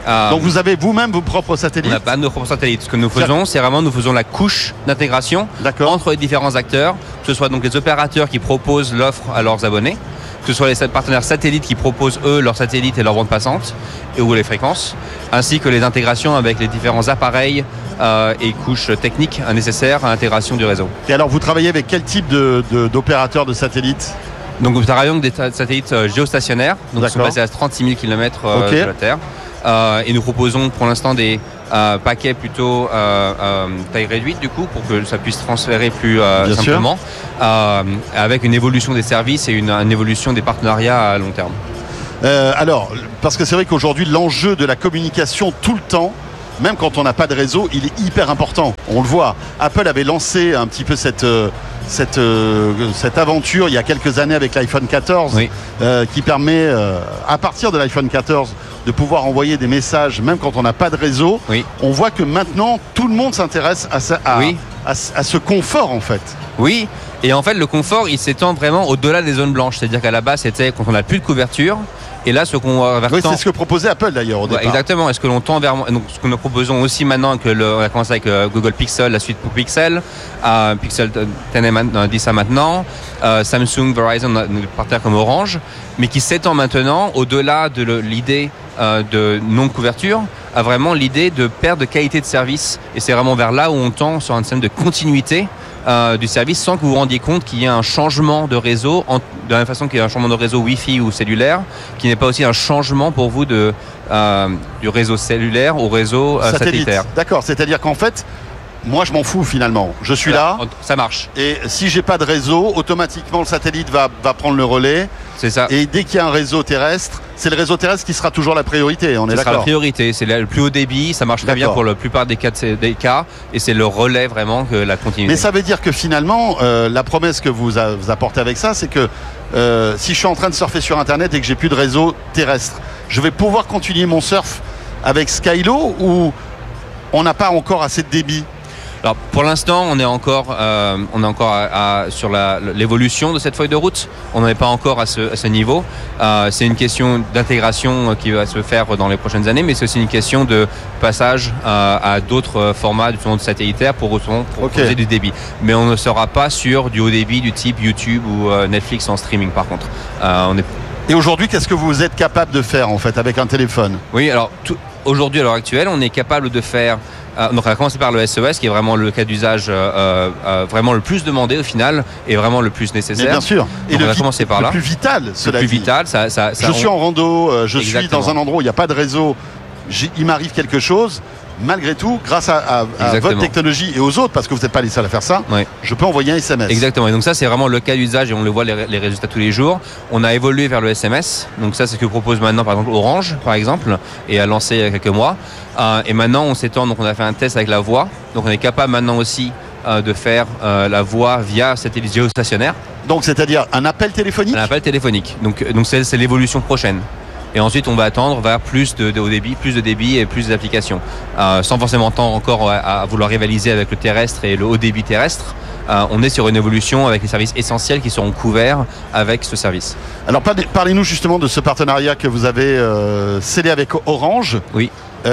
Euh, Donc vous avez vous-même vos propres on satellites. n'a pas nos propres satellites. Ce que nous faisons, c'est vraiment nous faisons la couche d'intégration D'accord. entre les différents acteurs, que ce soit donc les opérateurs qui proposent l'offre à leurs abonnés, que ce soit les partenaires satellites qui proposent eux leurs satellites et leurs bandes passantes et ou les fréquences, ainsi que les intégrations avec les différents appareils euh, et couches techniques nécessaires à l'intégration du réseau. Et alors vous travaillez avec quel type de, de, d'opérateurs de satellites? Donc nous travaillons avec des satellites euh, géostationnaires, donc qui sont D'accord. basés à trente-six mille kilomètres euh, Ok. de la Terre. Euh, et nous proposons pour l'instant des euh, paquets plutôt euh, euh, taille réduite du coup pour que ça puisse transférer plus euh, Bien sûr. simplement, euh, avec une évolution des services et une, une évolution des partenariats à long terme. Euh, alors, parce que c'est vrai qu'aujourd'hui, l'enjeu de la communication tout le temps, même quand on n'a pas de réseau, il est hyper important. On le voit. Apple avait lancé un petit peu cette, euh, cette, euh, cette aventure il y a quelques années avec l'iPhone quatorze, Oui. euh, qui permet, euh, à partir de l'iPhone quatorze, de pouvoir envoyer des messages, même quand on n'a pas de réseau. Oui. On voit que maintenant, tout le monde s'intéresse à, ça- à, Oui. à, à ce confort, en fait. Oui, et en fait le confort il s'étend vraiment au-delà des zones blanches, c'est-à-dire qu'à la base c'était quand on n'a plus de couverture, et là ce qu'on va vers Oui, temps- c'est ce que proposait Apple d'ailleurs au Ouais, départ. exactement. Est-ce que l'on tend vers donc ce que nous proposons aussi maintenant que le, on a commencé avec euh, Google Pixel, la suite pour Pixel, euh, Pixel dix et man- dix à maintenant, euh, Samsung, Verizon, euh, des partenaires comme Orange, mais qui s'étend maintenant au-delà de le- l'idée euh, de non couverture à vraiment l'idée de perte de qualité de service. Et c'est vraiment vers là où on tend sur un système de continuité euh, du service sans que vous vous rendiez compte qu'il y ait un changement de réseau, en, de la même façon qu'il y a un changement de réseau Wi-Fi ou cellulaire, qui n'est pas aussi un changement pour vous de, euh, du réseau cellulaire au réseau euh, Satellite. satellitaire. D'accord, c'est-à-dire qu'en fait, moi je m'en fous finalement. Je suis là. Voilà, ça marche, Et si j'ai pas de réseau, automatiquement le satellite va, va prendre le relais. c'est ça. Et dès qu'il y a un réseau terrestre, c'est le réseau terrestre qui sera toujours la priorité. On est Ce sera la d'accord. priorité, c'est le plus haut débit, ça marche très bien D'accord. pour la plupart des cas, de ces- des cas et c'est le relais vraiment que la continuité. Mais ça veut dire que finalement, euh, la promesse que vous, a- vous apportez avec ça, c'est que euh, si je suis en train de surfer sur Internet et que j'ai plus de réseau terrestre, je vais pouvoir continuer mon surf avec Skylo ou on n'a pas encore assez de débit? Alors pour l'instant, on est encore, euh, on est encore à- à- sur la- l'évolution de cette feuille de route. On n'en est pas encore à ce, à ce niveau. Euh, c'est une question d'intégration qui va se faire dans les prochaines années, mais c'est aussi une question de passage euh, à d'autres formats du monde satellitaire pour, pour proposer Ok. du débit. Mais on ne sera pas sur du haut débit du type YouTube ou euh, Netflix en streaming. Par contre, euh, on est Et aujourd'hui, qu'est-ce que vous êtes capable de faire en fait avec un téléphone? Oui, alors tout- aujourd'hui, à l'heure actuelle, on est capable de faire. Euh, donc, on a commencé par le S O S, qui est vraiment le cas d'usage euh, euh, vraiment le plus demandé au final et vraiment le plus Mais nécessaire. bien sûr. Et Donc, le, on va vi- commencer par le là. plus vital, Le cela plus dit. vital, ça, ça, ça- Je on- suis en rando, euh, je suis Exactement. dans un endroit où il n'y a pas de réseau, j'ai- il m'arrive quelque chose. Malgré tout, grâce à, à- à votre Exactement. technologie et aux autres, parce que vous n'êtes pas les seuls à faire ça, Ouais. je peux envoyer un S M S. Exactement. Et donc ça, c'est vraiment le cas d'usage et on le voit les, les résultats tous les jours. On a évolué vers le S M S. Donc ça, c'est ce que propose maintenant, par exemple, Orange, par exemple, et a lancé il y a quelques mois. Euh, et maintenant, on s'étend. Donc on a fait un test avec la voix. Donc on est capable maintenant aussi euh, de faire euh, la voix via satellite géostationnaire, Donc, c'est-à-dire un appel téléphonique. un appel téléphonique. Donc donc c'est c'est l'évolution prochaine. Et ensuite, on va attendre vers plus de, de haut débit, plus de débit et plus d'applications. Euh, sans forcément tendre encore à, à vouloir rivaliser avec le terrestre et le haut débit terrestre. Euh, on est sur une évolution avec les services essentiels qui seront couverts avec ce service. Alors, parlez- parlez-nous justement de ce partenariat que vous avez euh, scellé avec Orange. Oui.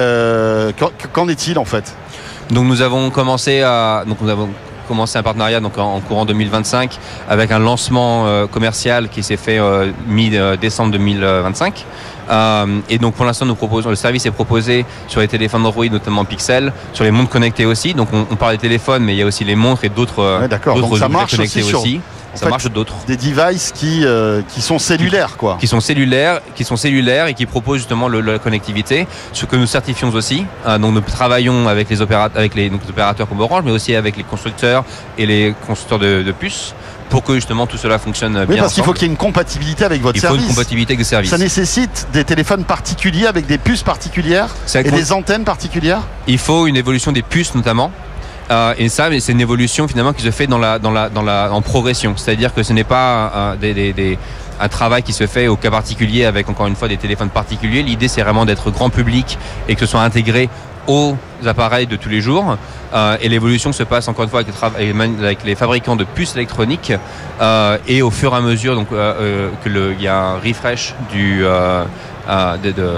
Euh, qu'en, qu'en est-il en fait? Donc nous avons commencé à donc nous avons commencé un partenariat donc en, en courant deux mille vingt-cinq avec un lancement euh, commercial qui s'est fait euh, mi-décembre deux mille vingt-cinq. Euh, et donc pour l'instant nous proposons le service est proposé sur les téléphones Android, notamment Pixel, sur les montres connectées aussi. Donc on, on parle des téléphones, mais il y a aussi les montres et d'autres euh, Ouais, d'accord. d'autres Donc ça objets marche connectés aussi sur- aussi. en Ça fait, marche d'autres. Des devices qui, euh, qui sont cellulaires, quoi. qui sont cellulaires, qui sont cellulaires et qui proposent justement le- la connectivité, ce que nous certifions aussi. Euh, donc nous travaillons avec les, opéra- avec les, donc les opérateurs comme Orange, mais aussi avec les constructeurs et les constructeurs de, de puces, pour que justement tout cela fonctionne Oui, bien parce qu'il faut ensemble. qu'il y ait une compatibilité avec votre Il faut service. une compatibilité avec des services. Ça nécessite des téléphones particuliers avec des puces particulières C'est et con- des antennes particulières. Il faut une évolution des puces notamment. Euh, et ça, mais c'est une évolution finalement qui se fait dans la, dans la, dans la, en progression. C'est-à-dire que ce n'est pas euh, des, des, des- un travail qui se fait au cas particulier avec encore une fois des téléphones particuliers. L'idée, c'est vraiment d'être grand public et que ce soit intégré aux appareils de tous les jours. Euh, et l'évolution se passe encore une fois avec les, tra- avec les fabricants de puces électroniques euh, et au fur et à mesure donc euh, euh, que le, il y a un refresh du euh, euh, de, de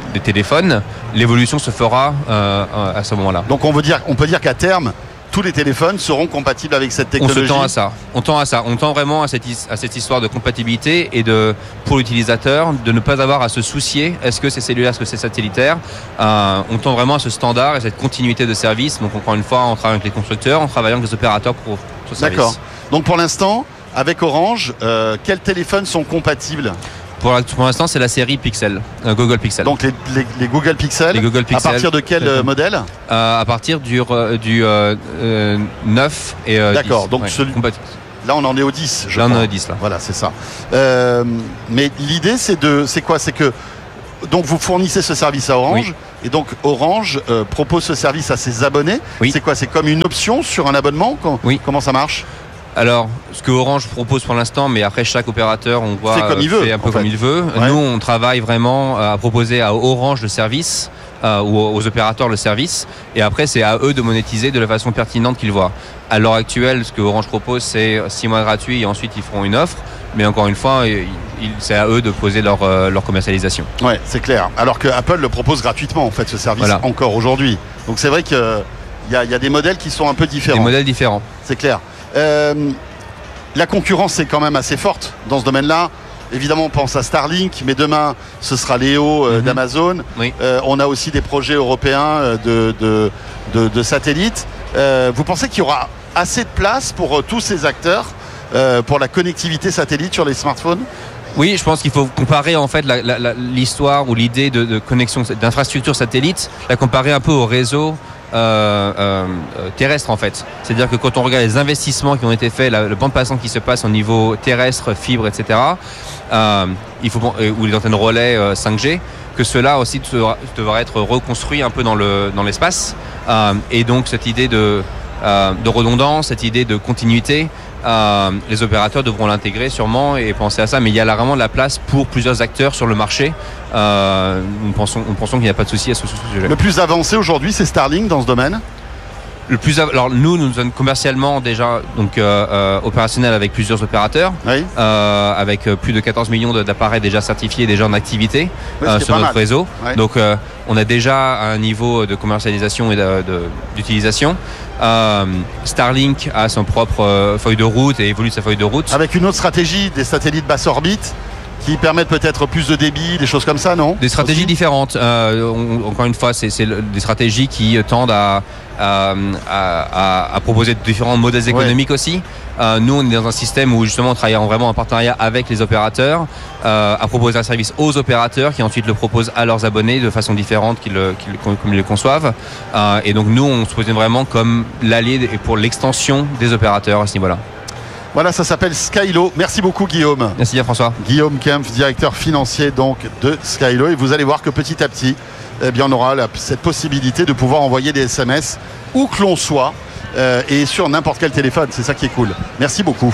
des téléphones, l'évolution se fera euh, à ce moment-là. Donc on veut dire, on peut dire qu'à terme, tous les téléphones seront compatibles avec cette technologie. On se tend à ça. On tend à ça. On tend vraiment à cette, à cette histoire de compatibilité et de, pour l'utilisateur, de ne pas avoir à se soucier. Est-ce que c'est cellulaire, est-ce que c'est satellitaire? euh, On tend vraiment à ce standard et cette continuité de service. Donc encore une fois, on travaille avec les constructeurs, on travaille avec les opérateurs pour ce service. D'accord. Donc pour l'instant, avec Orange, euh, quels téléphones sont compatibles? Pour, pour l'instant, c'est la série Pixel, euh, Google Pixel. Donc les, les, les Google Pixel. Les Google Pixel. À partir de quel euh, modèle? euh, À partir du, euh, du euh, euh, neuf et euh, D'accord. dix. Donc Ouais, celui... compatible. Là, on en est au dix. Je là, crois. on en est au dix. Là. Voilà, c'est ça. Euh, mais l'idée, c'est de, c'est quoi? C'est que donc vous fournissez ce service à Orange, oui. et donc Orange euh, propose ce service à ses abonnés. Oui. C'est quoi? C'est comme une option sur un abonnement? Oui. Comment ça marche? Alors, ce que Orange propose pour l'instant, mais après chaque opérateur, on voit fait comme il veut, fait un peu en comme fait. il veut. Ouais. Nous, on travaille vraiment à proposer à Orange le service euh, ou aux opérateurs le service, et après c'est à eux de monétiser de la façon pertinente qu'ils voient. À l'heure actuelle, ce que Orange propose, c'est six mois gratuits et ensuite ils feront une offre. Mais encore une fois, il, c'est à eux de poser leur, euh, leur commercialisation. Ouais, c'est clair. Alors que Apple le propose gratuitement, en fait, ce service, voilà. encore aujourd'hui. Donc c'est vrai qu'il y a, y a des modèles qui sont un peu différents. Des modèles différents. C'est clair. Euh, la concurrence est quand même assez forte dans ce domaine-là. Évidemment, on pense à Starlink, mais demain, ce sera Léo euh, mm-hmm. d'Amazon. Oui. Euh, on a aussi des projets européens de, de, de, de satellites. Euh, vous pensez qu'il y aura assez de place pour euh, tous ces acteurs euh, pour la connectivité satellite sur les smartphones? Oui, je pense qu'il faut comparer en fait la, la, la, l'histoire ou l'idée de, de connexion d'infrastructure satellite, la comparer un peu au réseau euh, euh, terrestre en fait. C'est-à-dire que quand on regarde les investissements qui ont été faits, la, le bande passante qui se passe au niveau terrestre, fibre, et cetera, euh, il faut, ou les antennes relais euh, cinq G, que cela aussi devra être reconstruit un peu dans, le, dans l'espace. Euh, et donc cette idée de, euh, de redondance, cette idée de continuité, Euh, les opérateurs devront l'intégrer sûrement et penser à ça, mais il y a là vraiment de la place pour plusieurs acteurs sur le marché. Euh, nous pensons, nous pensons qu'il n'y a pas de souci à ce sujet. Le plus avancé aujourd'hui, c'est Starlink dans ce domaine. Le plus, alors nous, nous sommes commercialement déjà donc euh, euh, opérationnels avec plusieurs opérateurs, oui. euh, avec plus de quatorze millions d'appareils déjà certifiés, déjà en activité oui, euh, sur notre mal. réseau. Ouais. Donc euh, on a déjà un niveau de commercialisation et de, de, d'utilisation. Euh, Starlink a son propre euh, feuille de route et évolue sa feuille de route. Avec une autre stratégie, des satellites basse orbite qui permettent peut-être plus de débit, des choses comme ça, non? Des stratégies Aussi différentes. Euh, on, encore une fois, c'est, c'est des stratégies qui tendent à, à, à, à proposer différents modèles économiques ouais. aussi. Euh, nous, on est dans un système où justement on travaille vraiment en partenariat avec les opérateurs, euh, à proposer un service aux opérateurs qui ensuite le proposent à leurs abonnés de façon différente qu'ils le, qu'ils, comme ils le conçoivent. Euh, et donc nous, on se positionne vraiment comme l'allié pour l'extension des opérateurs à ce niveau-là. Voilà, ça s'appelle Skylo. Merci beaucoup, Guillaume. Merci bien, François. Guillaume Kempf, directeur financier donc de Skylo. Et vous allez voir que petit à petit, eh bien, on aura la, cette possibilité de pouvoir envoyer des S M S où que l'on soit euh, et sur n'importe quel téléphone. C'est ça qui est cool. Merci beaucoup.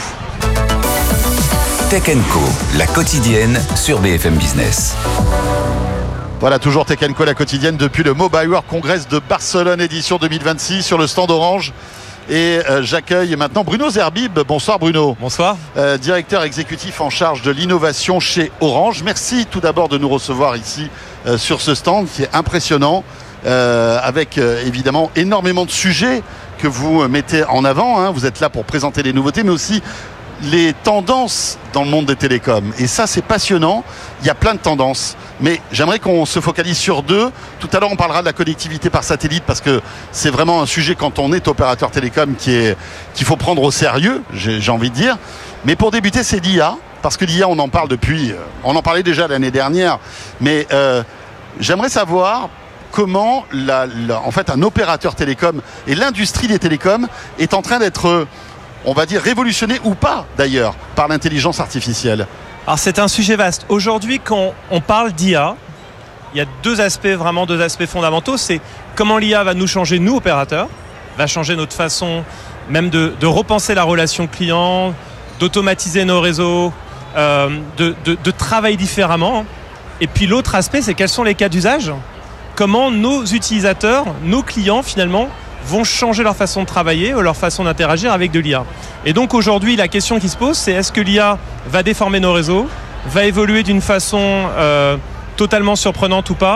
Tech and Co, la quotidienne sur B F M Business. Voilà, toujours Tech and Co, la quotidienne depuis le Mobile World Congress de Barcelone édition deux mille vingt-six sur le stand Orange. Et euh, j'accueille maintenant Bruno Zerbib. Bonsoir Bruno. Bonsoir. Euh, directeur exécutif en charge de l'innovation chez Orange. Merci tout d'abord de nous recevoir ici euh, sur ce stand qui est impressionnant euh, avec euh, évidemment énormément de sujets que vous mettez en avant. Hein. Vous êtes là pour présenter les nouveautés mais aussi les tendances dans le monde des télécoms. Et ça, c'est passionnant. Il y a plein de tendances. Mais j'aimerais qu'on se focalise sur deux. Tout à l'heure, on parlera de la connectivité par satellite parce que c'est vraiment un sujet quand on est opérateur télécom qui est, qu'il faut prendre au sérieux, j'ai, j'ai envie de dire. Mais pour débuter, c'est l'I A. Parce que l'I A, on en parle depuis... On en parlait déjà l'année dernière. Mais euh, j'aimerais savoir comment la, la, en fait, un opérateur télécom et l'industrie des télécoms est en train d'être... on va dire révolutionné ou pas d'ailleurs par l'intelligence artificielle. Alors c'est un sujet vaste. Aujourd'hui, quand on parle d'I A, il y a deux aspects, vraiment deux aspects fondamentaux. C'est comment l'I A va nous changer, nous opérateurs, va changer notre façon même de, de repenser la relation client, d'automatiser nos réseaux, euh, de, de, de travailler différemment. Et puis l'autre aspect, c'est quels sont les cas d'usage, comment nos utilisateurs, nos clients finalement vont changer leur façon de travailler ou leur façon d'interagir avec de l'I A. Et donc aujourd'hui, la question qui se pose, c'est est-ce que l'I A va déformer nos réseaux, va évoluer d'une façon euh, totalement surprenante ou pas?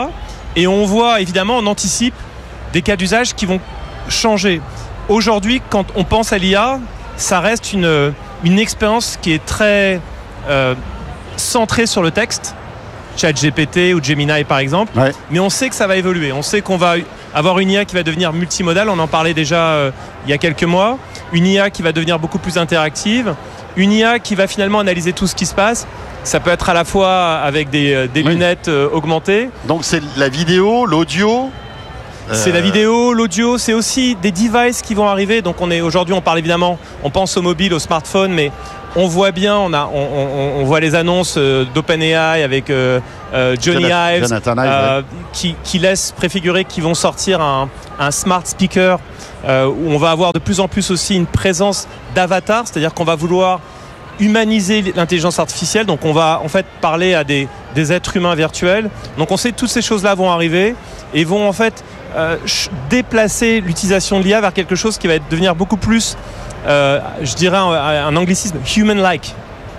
Et on voit, évidemment, on anticipe des cas d'usage qui vont changer. Aujourd'hui, quand on pense à l'I A, ça reste une, une expérience qui est très euh, centrée sur le texte, ChatGPT ou Gemini par exemple, Ouais. mais on sait que ça va évoluer. On sait qu'on va avoir une I A qui va devenir multimodale, on en parlait déjà euh, il y a quelques mois, une I A qui va devenir beaucoup plus interactive, une I A qui va finalement analyser tout ce qui se passe. Ça peut être à la fois avec des, des Oui. lunettes euh, augmentées. Donc c'est la vidéo, l'audio. C'est euh, la vidéo, l'audio, c'est aussi des devices qui vont arriver. Donc on est aujourd'hui, on parle évidemment, on pense au mobile, au smartphone, mais on voit bien, on a, on, on, on voit les annonces euh, d'OpenAI avec euh, euh, Johnny Jonathan- Ives, Jonathan Ive, euh, qui, qui laisse préfigurer qu'ils vont sortir un, un smart speaker euh, où on va avoir de plus en plus aussi une présence d'avatar, c'est-à-dire qu'on va vouloir humaniser l'intelligence artificielle, donc on va en fait parler à des, des êtres humains virtuels. Donc on sait que toutes ces choses-là vont arriver et vont en fait euh, ch- déplacer l'utilisation de l'I A vers quelque chose qui va être, devenir beaucoup plus, euh, je dirais un, un anglicisme, human-like.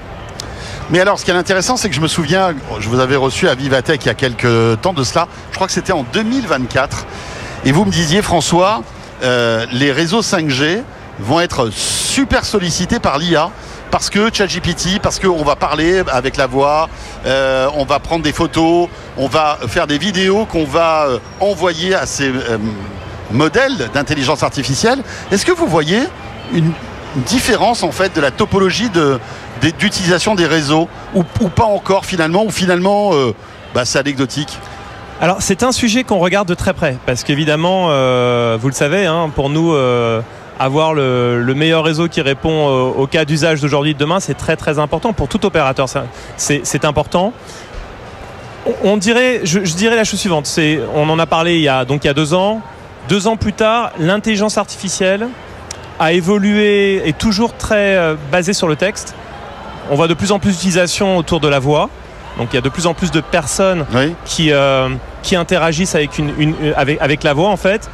Mais alors, ce qui est intéressant, c'est que je me souviens, je vous avais reçu à Vivatech il y a quelques temps de cela, je crois que c'était en deux mille vingt-quatre, et vous me disiez, François, euh, les réseaux cinq G vont être super sollicités par l'I A, parce que ChatGPT, parce qu'on va parler avec la voix, euh, on va prendre des photos, on va faire des vidéos qu'on va euh, envoyer à ces euh, modèles d'intelligence artificielle. Est-ce que vous voyez une, une différence en fait de la topologie de, de- d'utilisation des réseaux ou, ou pas encore finalement, ou finalement euh, bah, c'est anecdotique? Alors c'est un sujet qu'on regarde de très près, parce qu'évidemment, euh, vous le savez, hein, pour nous, euh, avoir le, le meilleur réseau qui répond euh, aux cas d'usage d'aujourd'hui et de demain, c'est très très important pour tout opérateur. Ça, C'est, c'est important. On, on dirait, je, je dirais la chose suivante. C'est, on en a parlé il y a donc il y a deux ans. Deux ans plus tard, l'intelligence artificielle a évolué, est toujours très euh, basée sur le texte. On voit de plus en plus d'utilisation autour de la voix. Donc il y a de plus en plus de personnes Oui. qui, euh, qui interagissent avec, une, une, avec, avec la voix en fait.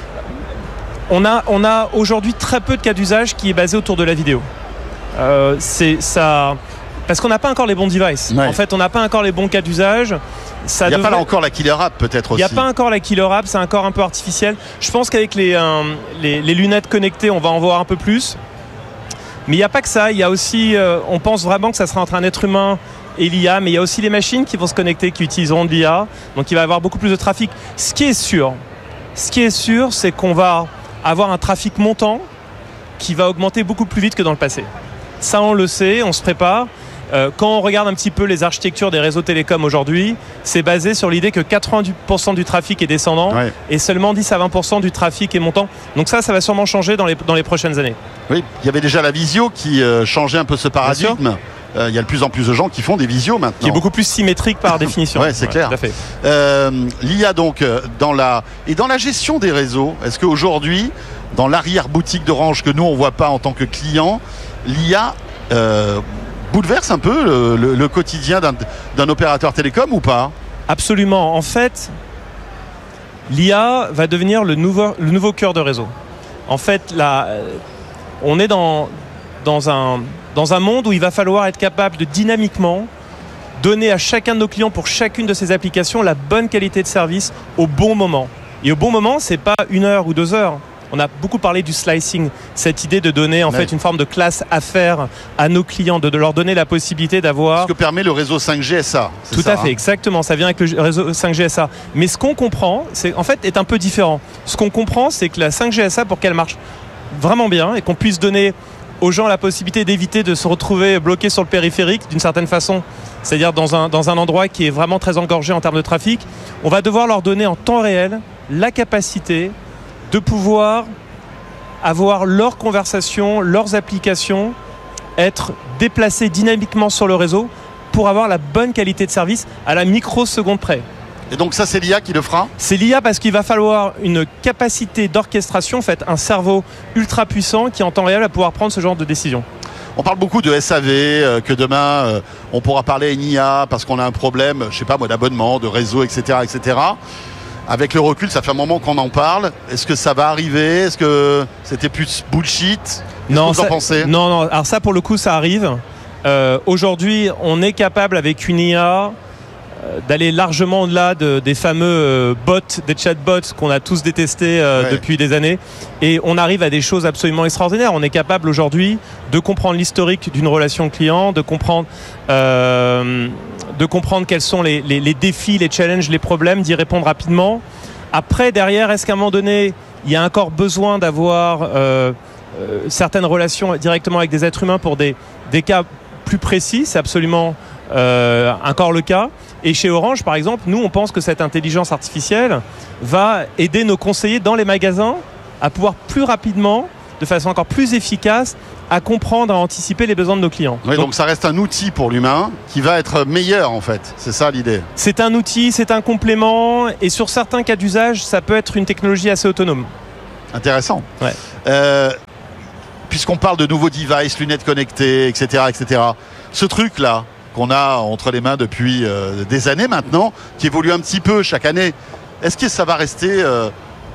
On a, on a aujourd'hui très peu de cas d'usage qui est basé autour de la vidéo. Euh, c'est ça, parce qu'on n'a pas encore les bons devices. Ouais. En fait, on n'a pas encore les bons cas d'usage. Ça Il n'y a devrait- pas là encore la killer app peut-être il aussi. n'y a pas encore la killer app, c'est encore un peu artificiel. Je pense qu'avec les, euh, les, les lunettes connectées, on va en voir un peu plus. Mais il n'y a pas que ça, il y a aussi, euh, on pense vraiment que ça sera entre un être humain et l'I A, mais il y a aussi les machines qui vont se connecter, qui utiliseront de l'I A. Donc il va y avoir beaucoup plus de trafic. Ce qui est sûr, ce qui est sûr, c'est qu'on va avoir un trafic montant qui va augmenter beaucoup plus vite que dans le passé. Ça, on le sait, on se prépare. Euh, quand on regarde un petit peu les architectures des réseaux télécoms aujourd'hui, c'est basé sur l'idée que quatre-vingt-dix pour cent du trafic est descendant Ouais. et seulement dix à vingt pour cent du trafic est montant. Donc ça, ça va sûrement changer dans les, dans les prochaines années. Oui, il y avait déjà la visio qui euh, changeait un peu ce paradigme. Euh, Il y a de plus en plus de gens qui font des visios maintenant. Qui est beaucoup plus symétrique par définition. Ouais, c'est clair. Tout à fait. Euh, L'I A donc euh, dans la et dans la gestion des réseaux, est-ce qu'aujourd'hui, dans l'arrière-boutique d'Orange que nous on voit pas en tant que client, l'I A euh, bouleverse un peu le, le- le quotidien d'un d'un opérateur télécom ou pas? Absolument. En fait, l'I A va devenir le nouveau, le nouveau cœur de réseau. En fait, là, euh, on est dans, dans, un, dans un monde où il va falloir être capable de dynamiquement donner à chacun de nos clients pour chacune de ces applications la bonne qualité de service au bon moment. Et au bon moment, c'est pas une heure ou deux heures. On a beaucoup parlé du slicing, cette idée de donner en Ouais. fait une forme de classe affaires à nos clients, de, de leur donner la possibilité d'avoir Ce que permet le réseau cinq G S A. c'est tout ça, à fait, hein. exactement. Ça vient avec le réseau cinq G S A. Mais ce qu'on comprend, c'est en fait est un peu différent. Ce qu'on comprend, c'est que la cinq G S A, pour qu'elle marche vraiment bien et qu'on puisse donner aux gens la possibilité d'éviter de se retrouver bloqués sur le périphérique d'une certaine façon, c'est-à-dire dans un, dans un endroit qui est vraiment très engorgé en termes de trafic, on va devoir leur donner en temps réel la capacité de pouvoir avoir leurs conversations, leurs applications, être déplacées dynamiquement sur le réseau pour avoir la bonne qualité de service à la microseconde près. Et donc ça c'est l'I A qui le fera? C'est l'I A parce qu'il va falloir une capacité d'orchestration, en fait, un cerveau ultra puissant qui en temps réel va pouvoir prendre ce genre de décision. On parle beaucoup de S A V, euh, que demain euh, on pourra parler à une I A parce qu'on a un problème, je sais pas moi, d'abonnement, de réseau, et cetera, et cetera. Avec le recul, ça fait un moment qu'on en parle. Est-ce que ça va arriver? Est-ce que c'était plus bullshit? Qu'est-ce que vous en ça- pensez? non, non. Alors ça, pour le coup, ça arrive. Euh, aujourd'hui, on est capable avec une I A d'aller largement au-delà de, des fameux euh, bots, des chatbots qu'on a tous détestés euh, ouais. depuis des années. Et on arrive à des choses absolument extraordinaires. On est capable aujourd'hui de comprendre l'historique d'une relation client, de comprendre, euh, de comprendre quels sont les, les, les défis, les challenges, les problèmes, d'y répondre rapidement. Après, derrière, est-ce qu'à un moment donné, il y a encore besoin d'avoir euh, euh, certaines relations directement avec des êtres humains pour des, des cas plus précis? C'est absolument euh, encore le cas. Et chez Orange, par exemple, nous, on pense que cette intelligence artificielle va aider nos conseillers dans les magasins à pouvoir plus rapidement, de façon encore plus efficace, à comprendre, à anticiper les besoins de nos clients. Oui, donc, donc ça reste un outil pour l'humain qui va être meilleur en fait, c'est ça l'idée. C'est un outil, c'est un complément et sur certains cas d'usage, ça peut être une technologie assez autonome. Intéressant. Ouais. Euh, puisqu'on parle de nouveaux devices, lunettes connectées, et cetera, et cetera. Ce truc-là qu'on a entre les mains depuis euh, des années maintenant, qui évolue un petit peu chaque année, est-ce que ça va rester euh,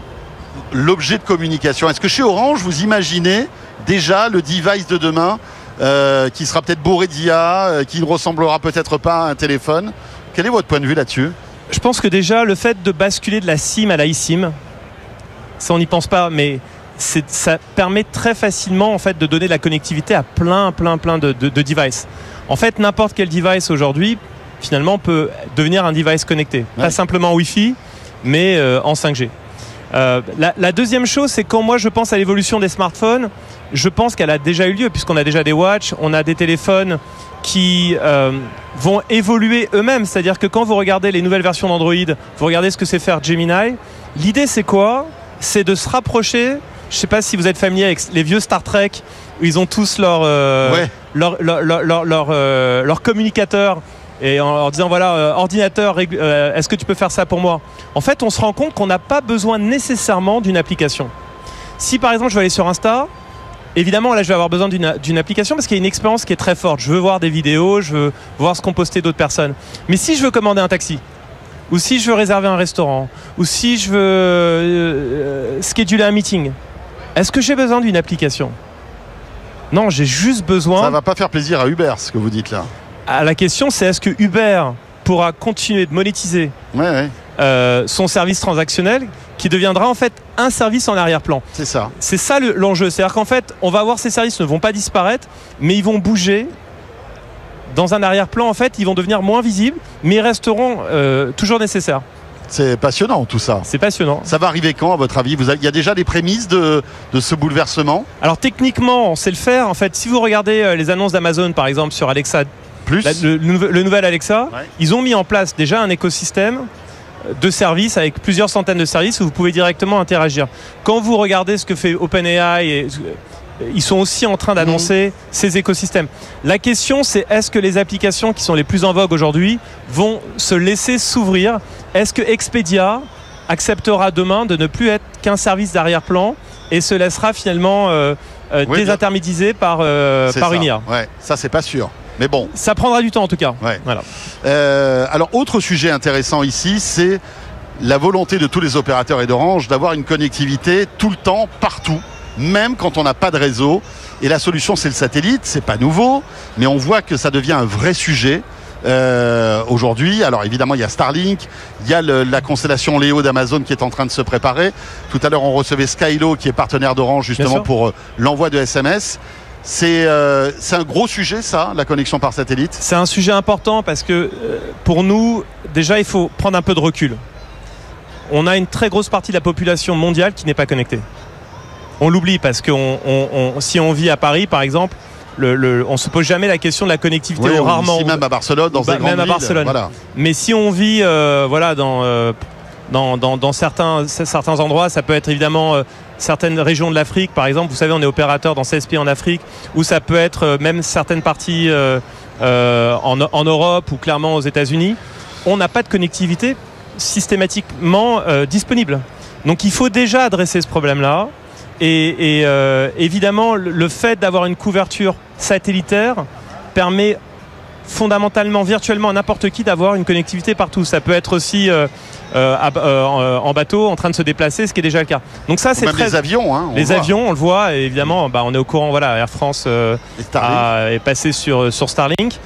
l'objet de communication? Est-ce que chez Orange, vous imaginez déjà le device de demain euh, qui sera peut-être bourré d'I A, euh, qui ne ressemblera peut-être pas à un téléphone? Quel est votre point de vue là-dessus? Je pense que déjà le fait de basculer de la SIM à la eSIM, ça on n'y pense pas, mais c'est, ça permet très facilement en fait de donner de la connectivité à plein plein plein de, de, de devices. En fait, n'importe quel device aujourd'hui finalement peut devenir un device connecté, ouais. Pas simplement Wi-Fi, mais euh, en cinq G. Euh, la, la deuxième chose, c'est quand moi je pense à l'évolution des smartphones, je pense qu'elle a déjà eu lieu puisqu'on a déjà des watches, on a des téléphones qui euh, vont évoluer eux-mêmes. C'est-à-dire que quand vous regardez les nouvelles versions d'Android, vous regardez ce que c'est faire Gemini, l'idée c'est quoi? C'est de se rapprocher. Je ne sais pas si vous êtes familier avec les vieux Star Trek où ils ont tous leur, euh, ouais. leur, leur, leur, leur, leur, euh, leur communicateur. Et en leur disant voilà euh, ordinateur euh, est-ce que tu peux faire ça pour moi? En fait on se rend compte qu'on n'a pas besoin nécessairement d'une application. Si par exemple je veux aller sur Insta, évidemment là je vais avoir besoin d'une, d'une application parce qu'il y a une expérience qui est très forte. Je veux voir des vidéos, je veux voir ce qu'ont posté d'autres personnes. Mais si je veux commander un taxi, ou si je veux réserver un restaurant, ou si je veux euh, scheduler un meeting, est-ce que j'ai besoin d'une application? Non, j'ai juste besoin... Ça va pas faire plaisir à Uber ce que vous dites là. La question, c'est est-ce que Uber pourra continuer de monétiser ouais, ouais. Euh, son service transactionnel qui deviendra en fait un service en arrière-plan. C'est ça. C'est ça le, l'enjeu. C'est-à-dire qu'en fait, on va voir ces services ne vont pas disparaître, mais ils vont bouger dans un arrière-plan. En fait, ils vont devenir moins visibles, mais ils resteront euh, toujours nécessaires. C'est passionnant tout ça. C'est passionnant. Ça va arriver quand à votre avis? Vous avez, il y a déjà des prémices de, de ce bouleversement? Alors techniquement, on sait le faire. En fait, si vous regardez euh, les annonces d'Amazon, par exemple, sur Alexa, plus la, le, le, le nouvel Alexa, ouais. Ils ont mis en place déjà un écosystème de services avec plusieurs centaines de services où vous pouvez directement interagir. Quand vous regardez ce que fait OpenAI, et, ils sont aussi en train d'annoncer mmh. ces écosystèmes. La question, c'est est-ce que les applications qui sont les plus en vogue aujourd'hui vont se laisser s'ouvrir? Est-ce que Expedia acceptera demain de ne plus être qu'un service d'arrière-plan et se laissera finalement euh, euh, oui, désintermédiser par, euh, par une I A? Ouais, ça, c'est pas sûr. Mais bon. Ça prendra du temps en tout cas. Ouais. Voilà. Euh, alors, autre sujet intéressant ici, c'est la volonté de tous les opérateurs et d'Orange d'avoir une connectivité tout le temps, partout, même quand on n'a pas de réseau. Et la solution, c'est le satellite. C'est pas nouveau, mais on voit que ça devient un vrai sujet. Euh, aujourd'hui, alors évidemment il y a Starlink, il y a le, la constellation Léo d'Amazon qui est en train de se préparer. Tout à l'heure on recevait Skylo qui est partenaire d'Orange justement pour euh, l'envoi de S M S. C'est, euh, c'est un gros sujet ça, la connexion par satellite. C'est un sujet important parce que euh, pour nous déjà il faut prendre un peu de recul. On a une très grosse partie de la population mondiale qui n'est pas connectée. On l'oublie parce que on, on, on, si on vit à Paris par exemple, Le, le, on ne se pose jamais la question de la connectivité. Oui, ou rarement. Ici même à Barcelone, dans bah, des grandes même à villes, Barcelone. Voilà. Mais si on vit, euh, voilà, dans, euh, dans, dans, dans certains, certains endroits, ça peut être évidemment euh, certaines régions de l'Afrique, par exemple. Vous savez, on est opérateur dans seize pays en Afrique, ou ça peut être euh, même certaines parties euh, euh, en, en Europe ou clairement aux États-Unis. On n'a pas de connectivité systématiquement euh, disponible. Donc, il faut déjà adresser ce problème-là. Et, et euh, évidemment, le fait d'avoir une couverture satellitaire permet fondamentalement, virtuellement à n'importe qui d'avoir une connectivité partout. Ça peut être aussi euh, euh, euh, en bateau, en train de se déplacer, ce qui est déjà le cas. Donc ça, c'est même très... les avions, hein, on les voit. avions, on le voit. Et évidemment, bah, on est au courant. Voilà, Air France euh, a, est passé sur sur Starlink.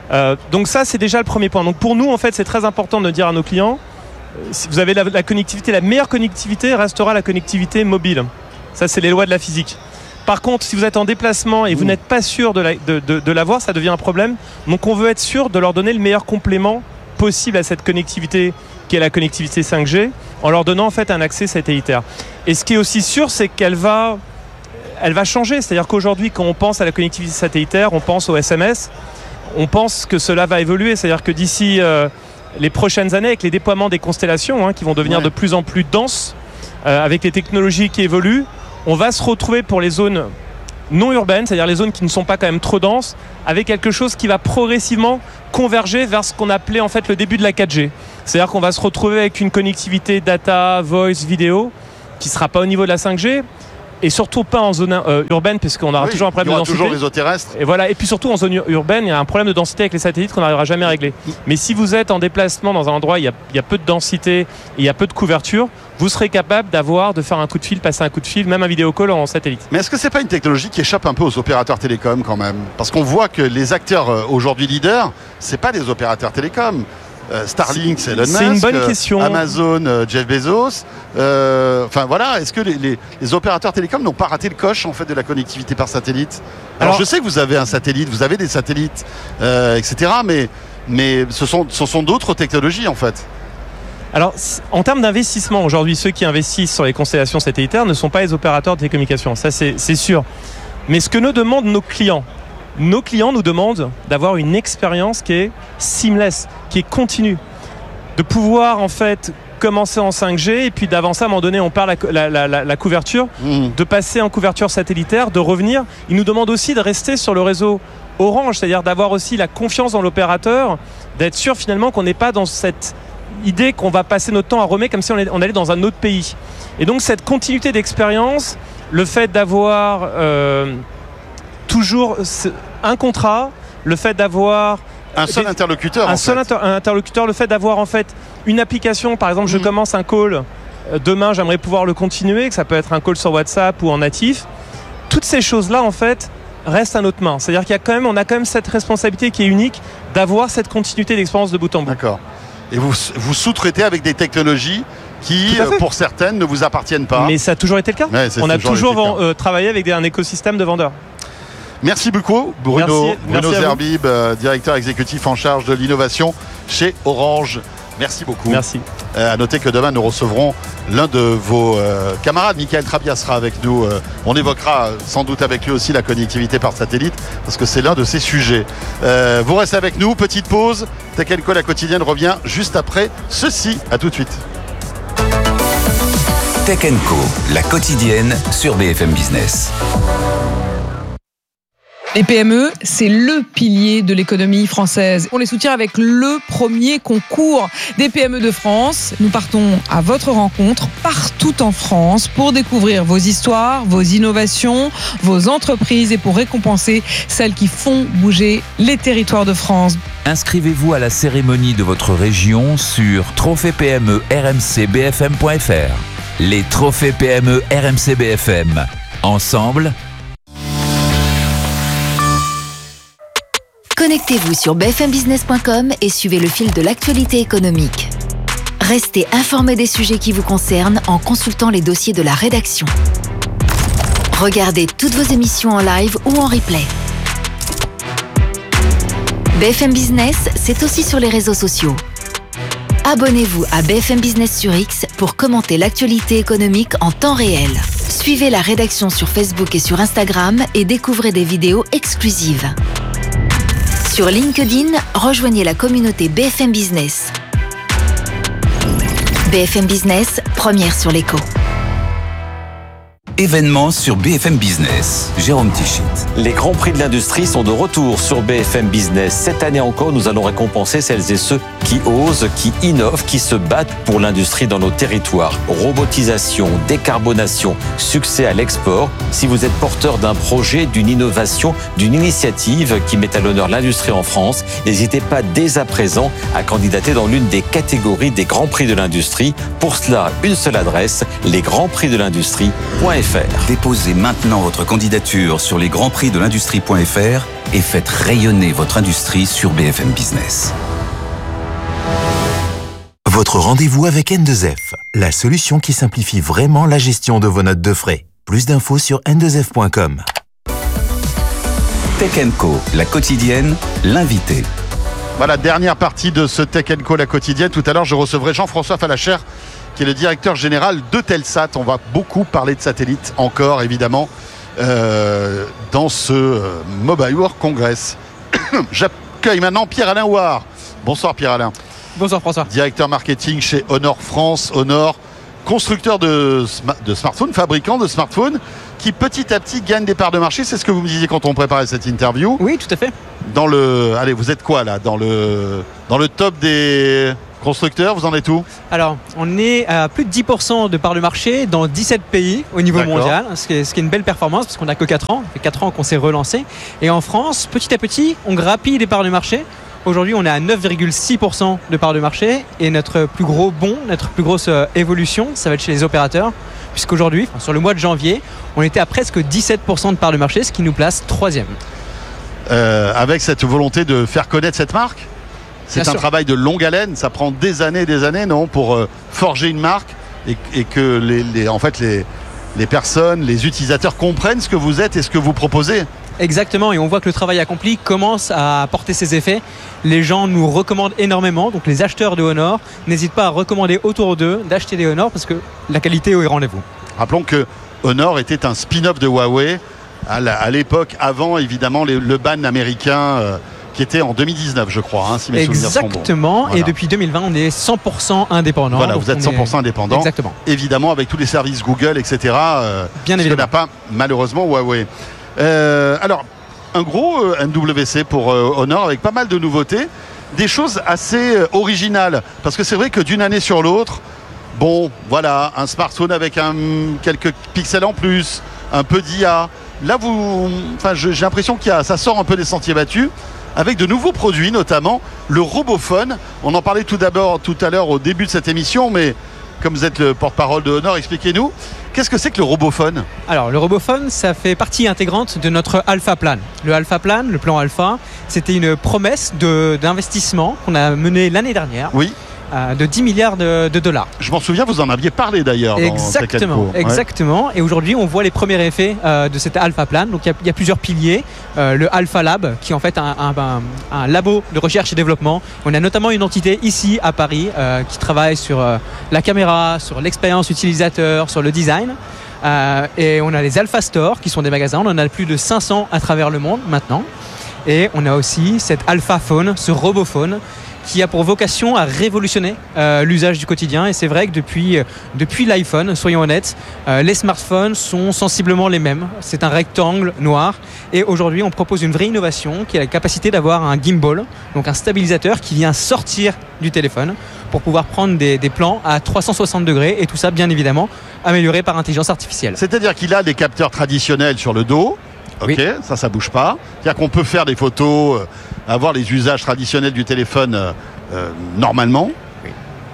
Euh, donc ça, c'est déjà le premier point. Donc pour nous, en fait, c'est très important de dire à nos clients, euh, si vous avez la, la connectivité, la meilleure connectivité restera la connectivité mobile. Ça, c'est les lois de la physique. Par contre, si vous êtes en déplacement et vous mmh. n'êtes pas sûr de, la, de, de, de l'avoir, ça devient un problème. Donc on veut être sûr de leur donner le meilleur complément possible à cette connectivité qui est la connectivité cinq G, en leur donnant en fait un accès satellitaire. Et ce qui est aussi sûr, c'est qu'elle va, elle va changer. C'est-à-dire qu'aujourd'hui, quand on pense à la connectivité satellitaire, on pense au S M S, on pense que cela va évoluer. C'est-à-dire que d'ici euh, les prochaines années, avec les déploiements des constellations hein, qui vont devenir ouais. de plus en plus denses, euh, avec les technologies qui évoluent, on va se retrouver pour les zones non urbaines, c'est-à-dire les zones qui ne sont pas quand même trop denses, avec quelque chose qui va progressivement converger vers ce qu'on appelait en fait le début de la quatre G. C'est-à-dire qu'on va se retrouver avec une connectivité data, voice, vidéo, qui ne sera pas au niveau de la cinq G, et surtout pas en zone euh, urbaine, puisqu'on aura oui, toujours un problème de densité. Il y aura toujours les eaux terrestres. Et voilà, et puis surtout en zone urbaine, il y a un problème de densité avec les satellites qu'on n'arrivera jamais à régler. Mais si vous êtes en déplacement dans un endroit où il y a, il y a peu de densité, et il y a peu de couverture, vous serez capable d'avoir, de faire un coup de fil, passer un coup de fil, même un vidéo call en satellite. Mais est-ce que c'est pas une technologie qui échappe un peu aux opérateurs télécoms quand même ? Parce qu'on voit que les acteurs aujourd'hui leaders, c'est pas des opérateurs télécoms. Euh, Starlink, c'est Elon Musk. C'est une bonne question. Amazon, euh, Jeff Bezos. Euh, enfin voilà, est-ce que les, les, les opérateurs télécoms n'ont pas raté le coche en fait de la connectivité par satellite ? Alors, Alors je sais que vous avez un satellite, vous avez des satellites, euh, et cetera. Mais mais ce sont ce sont d'autres technologies en fait. Alors, en termes d'investissement, aujourd'hui, ceux qui investissent sur les constellations satellitaires ne sont pas les opérateurs de télécommunications. Ça, c'est, c'est sûr. Mais ce que nous demandent nos clients, nos clients nous demandent d'avoir une expérience qui est seamless, qui est continue. De pouvoir, en fait, commencer en cinq G et puis d'avancer, à un moment donné, on perd la, la, la, la couverture, mmh. de passer en couverture satellitaire, de revenir. Ils nous demandent aussi de rester sur le réseau Orange, c'est-à-dire d'avoir aussi la confiance dans l'opérateur, d'être sûr finalement qu'on n'est pas dans cette idée qu'on va passer notre temps à remettre comme si on allait dans un autre pays. Et donc cette continuité d'expérience, le fait d'avoir euh, toujours un contrat, le fait d'avoir un seul des, interlocuteur, un en seul fait. inter, un interlocuteur, le fait d'avoir en fait une application. Par exemple, mmh. je commence un call euh, demain, j'aimerais pouvoir le continuer, que ça peut être un call sur WhatsApp ou en natif. Toutes ces choses-là, en fait, restent à notre main. C'est-à-dire qu'il y a quand même, on a quand même cette responsabilité qui est unique d'avoir cette continuité d'expérience de bout en bout. D'accord. Et vous, vous sous-traitez avec des technologies qui, pour certaines, ne vous appartiennent pas. Mais ça a toujours été le cas. Ouais, on a toujours, toujours euh, travaillé avec des, un écosystème de vendeurs. Merci beaucoup, Bruno, Merci, Bruno merci Zerbib, euh, directeur exécutif en charge de l'innovation chez Orange. Merci beaucoup. Merci. Euh, à noter que demain, nous recevrons l'un de vos euh, camarades, Michael Trabia sera avec nous. Euh, on évoquera sans doute avec lui aussi la connectivité par satellite, parce que c'est l'un de ses sujets. Euh, vous restez avec nous, petite pause. Tech and Co, la quotidienne, revient juste après ceci. À tout de suite. Tech and Co, la quotidienne sur B F M Business. Les P M E, c'est le pilier de l'économie française. On les soutient avec le premier concours des P M E de France. Nous partons à votre rencontre partout en France pour découvrir vos histoires, vos innovations, vos entreprises et pour récompenser celles qui font bouger les territoires de France. Inscrivez-vous à la cérémonie de votre région sur trophée P M E R M C B F M point F R. Les trophées P M E R M C B F M. Ensemble, connectez-vous sur b f m business point com et suivez le fil de l'actualité économique. Restez informés des sujets qui vous concernent en consultant les dossiers de la rédaction. Regardez toutes vos émissions en live ou en replay. B F M Business, c'est aussi sur les réseaux sociaux. Abonnez-vous à B F M Business sur X pour commenter l'actualité économique en temps réel. Suivez la rédaction sur Facebook et sur Instagram et découvrez des vidéos exclusives. Sur LinkedIn, rejoignez la communauté B F M Business. B F M Business, première sur l'écho. Événements sur B F M Business. Jérôme Tichit. Les grands prix de l'industrie sont de retour sur B F M Business. Cette année encore, nous allons récompenser celles et ceux qui osent, qui innovent, qui se battent pour l'industrie dans nos territoires. Robotisation, décarbonation, succès à l'export. Si vous êtes porteur d'un projet, d'une innovation, d'une initiative qui met à l'honneur l'industrie en France, n'hésitez pas dès à présent à candidater dans l'une des catégories des grands prix de l'industrie. Pour cela, une seule adresse, les grands prix de l'industrie point F R. F R. Déposez maintenant votre candidature sur les grands prix de l'industrie point F R et faites rayonner votre industrie sur B F M Business. Votre rendez-vous avec N deux F, la solution qui simplifie vraiment la gestion de vos notes de frais. Plus d'infos sur N deux F point com. Tech and Co, la quotidienne, l'invité. Voilà, dernière partie de ce Tech and Co, la quotidienne. Tout à l'heure, je recevrai Jean-François Fallacher, qui est le directeur général de Telsat. On va beaucoup parler de satellites encore, évidemment, euh, dans ce euh, Mobile World Congress. J'accueille maintenant Pierre-Alain Ouard. Bonsoir Pierre-Alain. Bonsoir François. Directeur marketing chez Honor France. Honor, constructeur de, de smartphones, fabricant de smartphones, qui petit à petit gagne des parts de marché. C'est ce que vous me disiez quand on préparait cette interview. Oui, tout à fait. Dans le, allez, vous êtes quoi là, dans le, dans le top des constructeurs, vous en êtes où? Alors, on est à plus de dix pour cent de parts de marché dans dix-sept pays au niveau D'accord. mondial, ce qui, est, ce qui est une belle performance parce qu'on n'a que quatre ans. Ça fait quatre ans qu'on s'est relancé. Et en France, petit à petit, on grappille des parts de marché. Aujourd'hui, on est à neuf virgule six pour cent de parts de marché. Et notre plus gros bond, notre plus grosse euh, évolution, ça va être chez les opérateurs. Puisqu'aujourd'hui, enfin, sur le mois de janvier, on était à presque dix-sept pour cent de parts de marché, ce qui nous place troisième. Euh, avec cette volonté de faire connaître cette marque, c'est Bien un sûr. travail de longue haleine. Ça prend des années et des années, non, pour euh, forger une marque et, et que les, les, en fait, les, les personnes, les utilisateurs comprennent ce que vous êtes et ce que vous proposez. Exactement, et on voit que le travail accompli commence à porter ses effets. Les gens nous recommandent énormément, donc les acheteurs de Honor n'hésitent pas à recommander autour d'eux d'acheter des Honor parce que la qualité est au rendez-vous. Rappelons que Honor était un spin-off de Huawei à, la, à l'époque, avant évidemment les, le ban américain euh, qui était en deux mille dix-neuf, je crois, hein, si mes souvenirs sont bons. Exactement, Voilà. et depuis deux mille vingt, on est cent pour cent indépendant. Voilà, donc vous êtes on cent pour cent est... indépendant. Évidemment. Évidemment, avec tous les services Google, et cetera. Euh, Bien ce que évidemment. n'a pas malheureusement Huawei. Euh, alors, un gros euh, M W C pour euh, Honor avec pas mal de nouveautés, des choses assez euh, originales. Parce que c'est vrai que d'une année sur l'autre, bon, voilà, un smartphone avec un, quelques pixels en plus, un peu d'I A. Là, vous, enfin, je- j'ai l'impression qu'il y a, ça sort un peu des sentiers battus, avec de nouveaux produits, notamment le Robophone. On en parlait tout d'abord, tout à l'heure au début de cette émission, mais comme vous êtes le porte-parole de Honor, expliquez-nous, qu'est-ce que c'est que le Robophone? Alors, le Robophone, ça fait partie intégrante de notre Alpha Plan. Le Alpha Plan, le plan Alpha, c'était une promesse de- d'investissement qu'on a mené l'année dernière. Oui. euh, de dix milliards de, de dollars. Je m'en souviens, vous en aviez parlé d'ailleurs. dans Exactement, Tech and Co. Ouais. exactement. Et aujourd'hui, on voit les premiers effets euh, de cet Alpha Plan. Donc, il y a- il y, a plusieurs piliers. Euh, le Alpha Lab, qui est en fait un, un- un- un labo de recherche et développement. On a notamment une entité ici à Paris euh, qui travaille sur euh, la caméra, sur l'expérience utilisateur, sur le design. Euh, et on a les Alpha Store, qui sont des magasins. On en a plus de cinq cents à travers le monde maintenant. Et on a aussi cet Alpha Phone, ce Robophone, qui a pour vocation à révolutionner euh, l'usage du quotidien. Et c'est vrai que depuis, euh, depuis l'iPhone, soyons honnêtes, euh, les smartphones sont sensiblement les mêmes. C'est un rectangle noir. Et aujourd'hui, on propose une vraie innovation qui a la capacité d'avoir un gimbal, donc un stabilisateur qui vient sortir du téléphone pour pouvoir prendre des, des plans à trois cent soixante degrés. Et tout ça, bien évidemment, amélioré par intelligence artificielle. C'est-à-dire qu'il a des capteurs traditionnels sur le dos. Ok, Oui. ça, ça bouge pas. C'est-à-dire qu'on peut faire des photos, euh, avoir les usages traditionnels du téléphone euh, euh, normalement. Oui.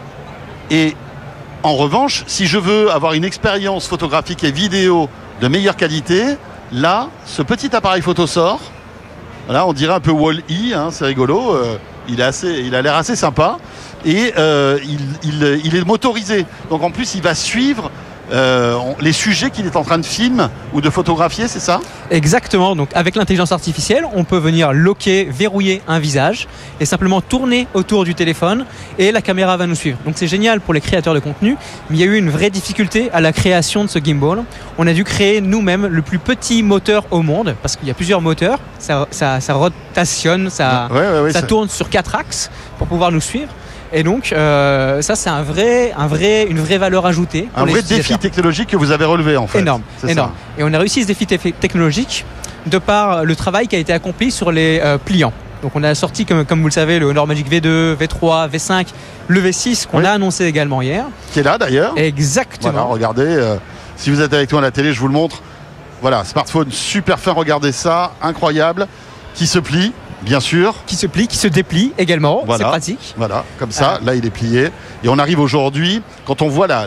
Et en revanche, si je veux avoir une expérience photographique et vidéo de meilleure qualité, là, ce petit appareil photo sort. Voilà, on dirait un peu Wall-E, hein, c'est rigolo. euh, il, est assez, il a l'air assez sympa. Et euh, il, il- il est motorisé. Donc en plus, il va suivre euh, on- les sujets qu'il est en train de filmer ou de photographier, c'est ça? Exactement, donc avec l'intelligence artificielle, on peut venir loquer, verrouiller un visage et simplement tourner autour du téléphone et la caméra va nous suivre. Donc c'est génial pour les créateurs de contenu, mais il y a eu une vraie difficulté à la création de ce gimbal. On a dû créer nous-mêmes le plus petit moteur au monde parce qu'il y a plusieurs moteurs, ça, ça, ça rotationne, ça, Ouais, ouais, ouais, ça ça- tourne sur quatre axes pour pouvoir nous suivre. Et donc euh, ça c'est un vrai, un vrai, une vraie valeur ajoutée. pour Un les vrai défi utilisateurs. technologique que vous avez relevé en fait. Énorme, C'est énorme. Et on a réussi ce défi te- technologique de par le travail qui a été accompli sur les euh, pliants. Donc on a sorti, comme, comme vous le savez, le Honor Magic V deux, V trois, V cinq, le V six qu'on Oui. a annoncé également hier. ça. Qui est là d'ailleurs. Exactement. Voilà, regardez. euh, si vous êtes avec nous à la télé, je vous le montre. Voilà, smartphone super fin, regardez ça, incroyable, qui se plie, bien sûr. Qui se plie, qui se déplie également. Voilà. C'est pratique. Voilà, comme ça, Ah. là il est plié. Et on arrive aujourd'hui, quand on voit la,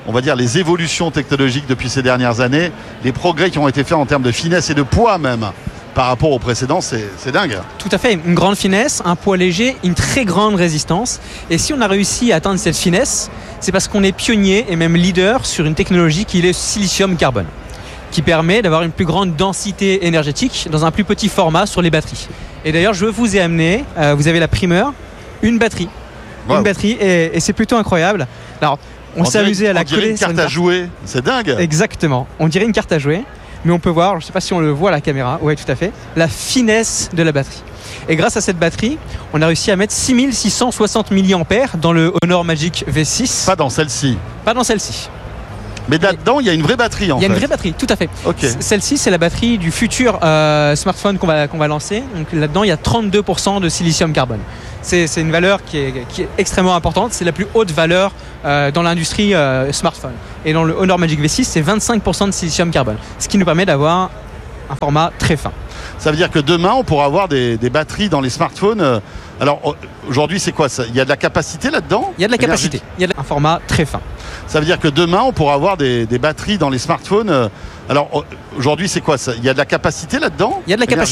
on va dire, les évolutions technologiques depuis ces dernières années, les progrès qui ont été faits en termes de finesse et de poids même par rapport au précédent, c'est, c'est dingue. Tout à fait, une grande finesse, un poids léger, une très grande résistance. Et si on a réussi à atteindre cette finesse, c'est parce qu'on est pionnier et même leader sur une technologie qui est le silicium-carbone, qui permet d'avoir une plus grande densité énergétique dans un plus petit format sur les batteries. Et d'ailleurs, je vous ai amené, euh, vous avez la primeur, une batterie. Wow. Une batterie, et, et c'est plutôt incroyable. Alors, on, on s'est dirait, amusé à la on dirait coller une carte sur une à carte. jouer, c'est dingue. Exactement, on dirait une carte à jouer. Mais on peut voir, je ne sais pas si on le voit à la caméra, oui tout à fait, la finesse de la batterie. Et grâce à cette batterie, on a réussi à mettre six mille six cent soixante milliampères dans le Honor Magic V six. Pas dans celle-ci. Pas dans celle-ci. Mais là-dedans, il y a une vraie batterie en fait. Il y a une vraie batterie, tout à fait. Okay. Celle-ci, c'est la batterie du futur euh, smartphone qu'on va, qu'on va lancer. Donc là-dedans, il y a trente-deux pour cent de silicium carbone. C'est, c'est une valeur qui est, qui est extrêmement importante. C'est la plus haute valeur euh, dans l'industrie euh, smartphone. Et dans le Honor Magic V six, c'est vingt-cinq pour cent de silicium carbone. Ce qui nous permet d'avoir un format très fin. Ça veut dire que demain, on pourra avoir des, des batteries dans les smartphones. Alors aujourd'hui, c'est quoi ça ? Il y a de la capacité là-dedans ? Il y a de la capacité. Il y a un format très fin. Ça veut dire que demain, on pourra avoir des, des batteries dans les smartphones. Alors aujourd'hui, c'est quoi ça ? Il y a de la capacité là-dedans ? Il y a de la capacité.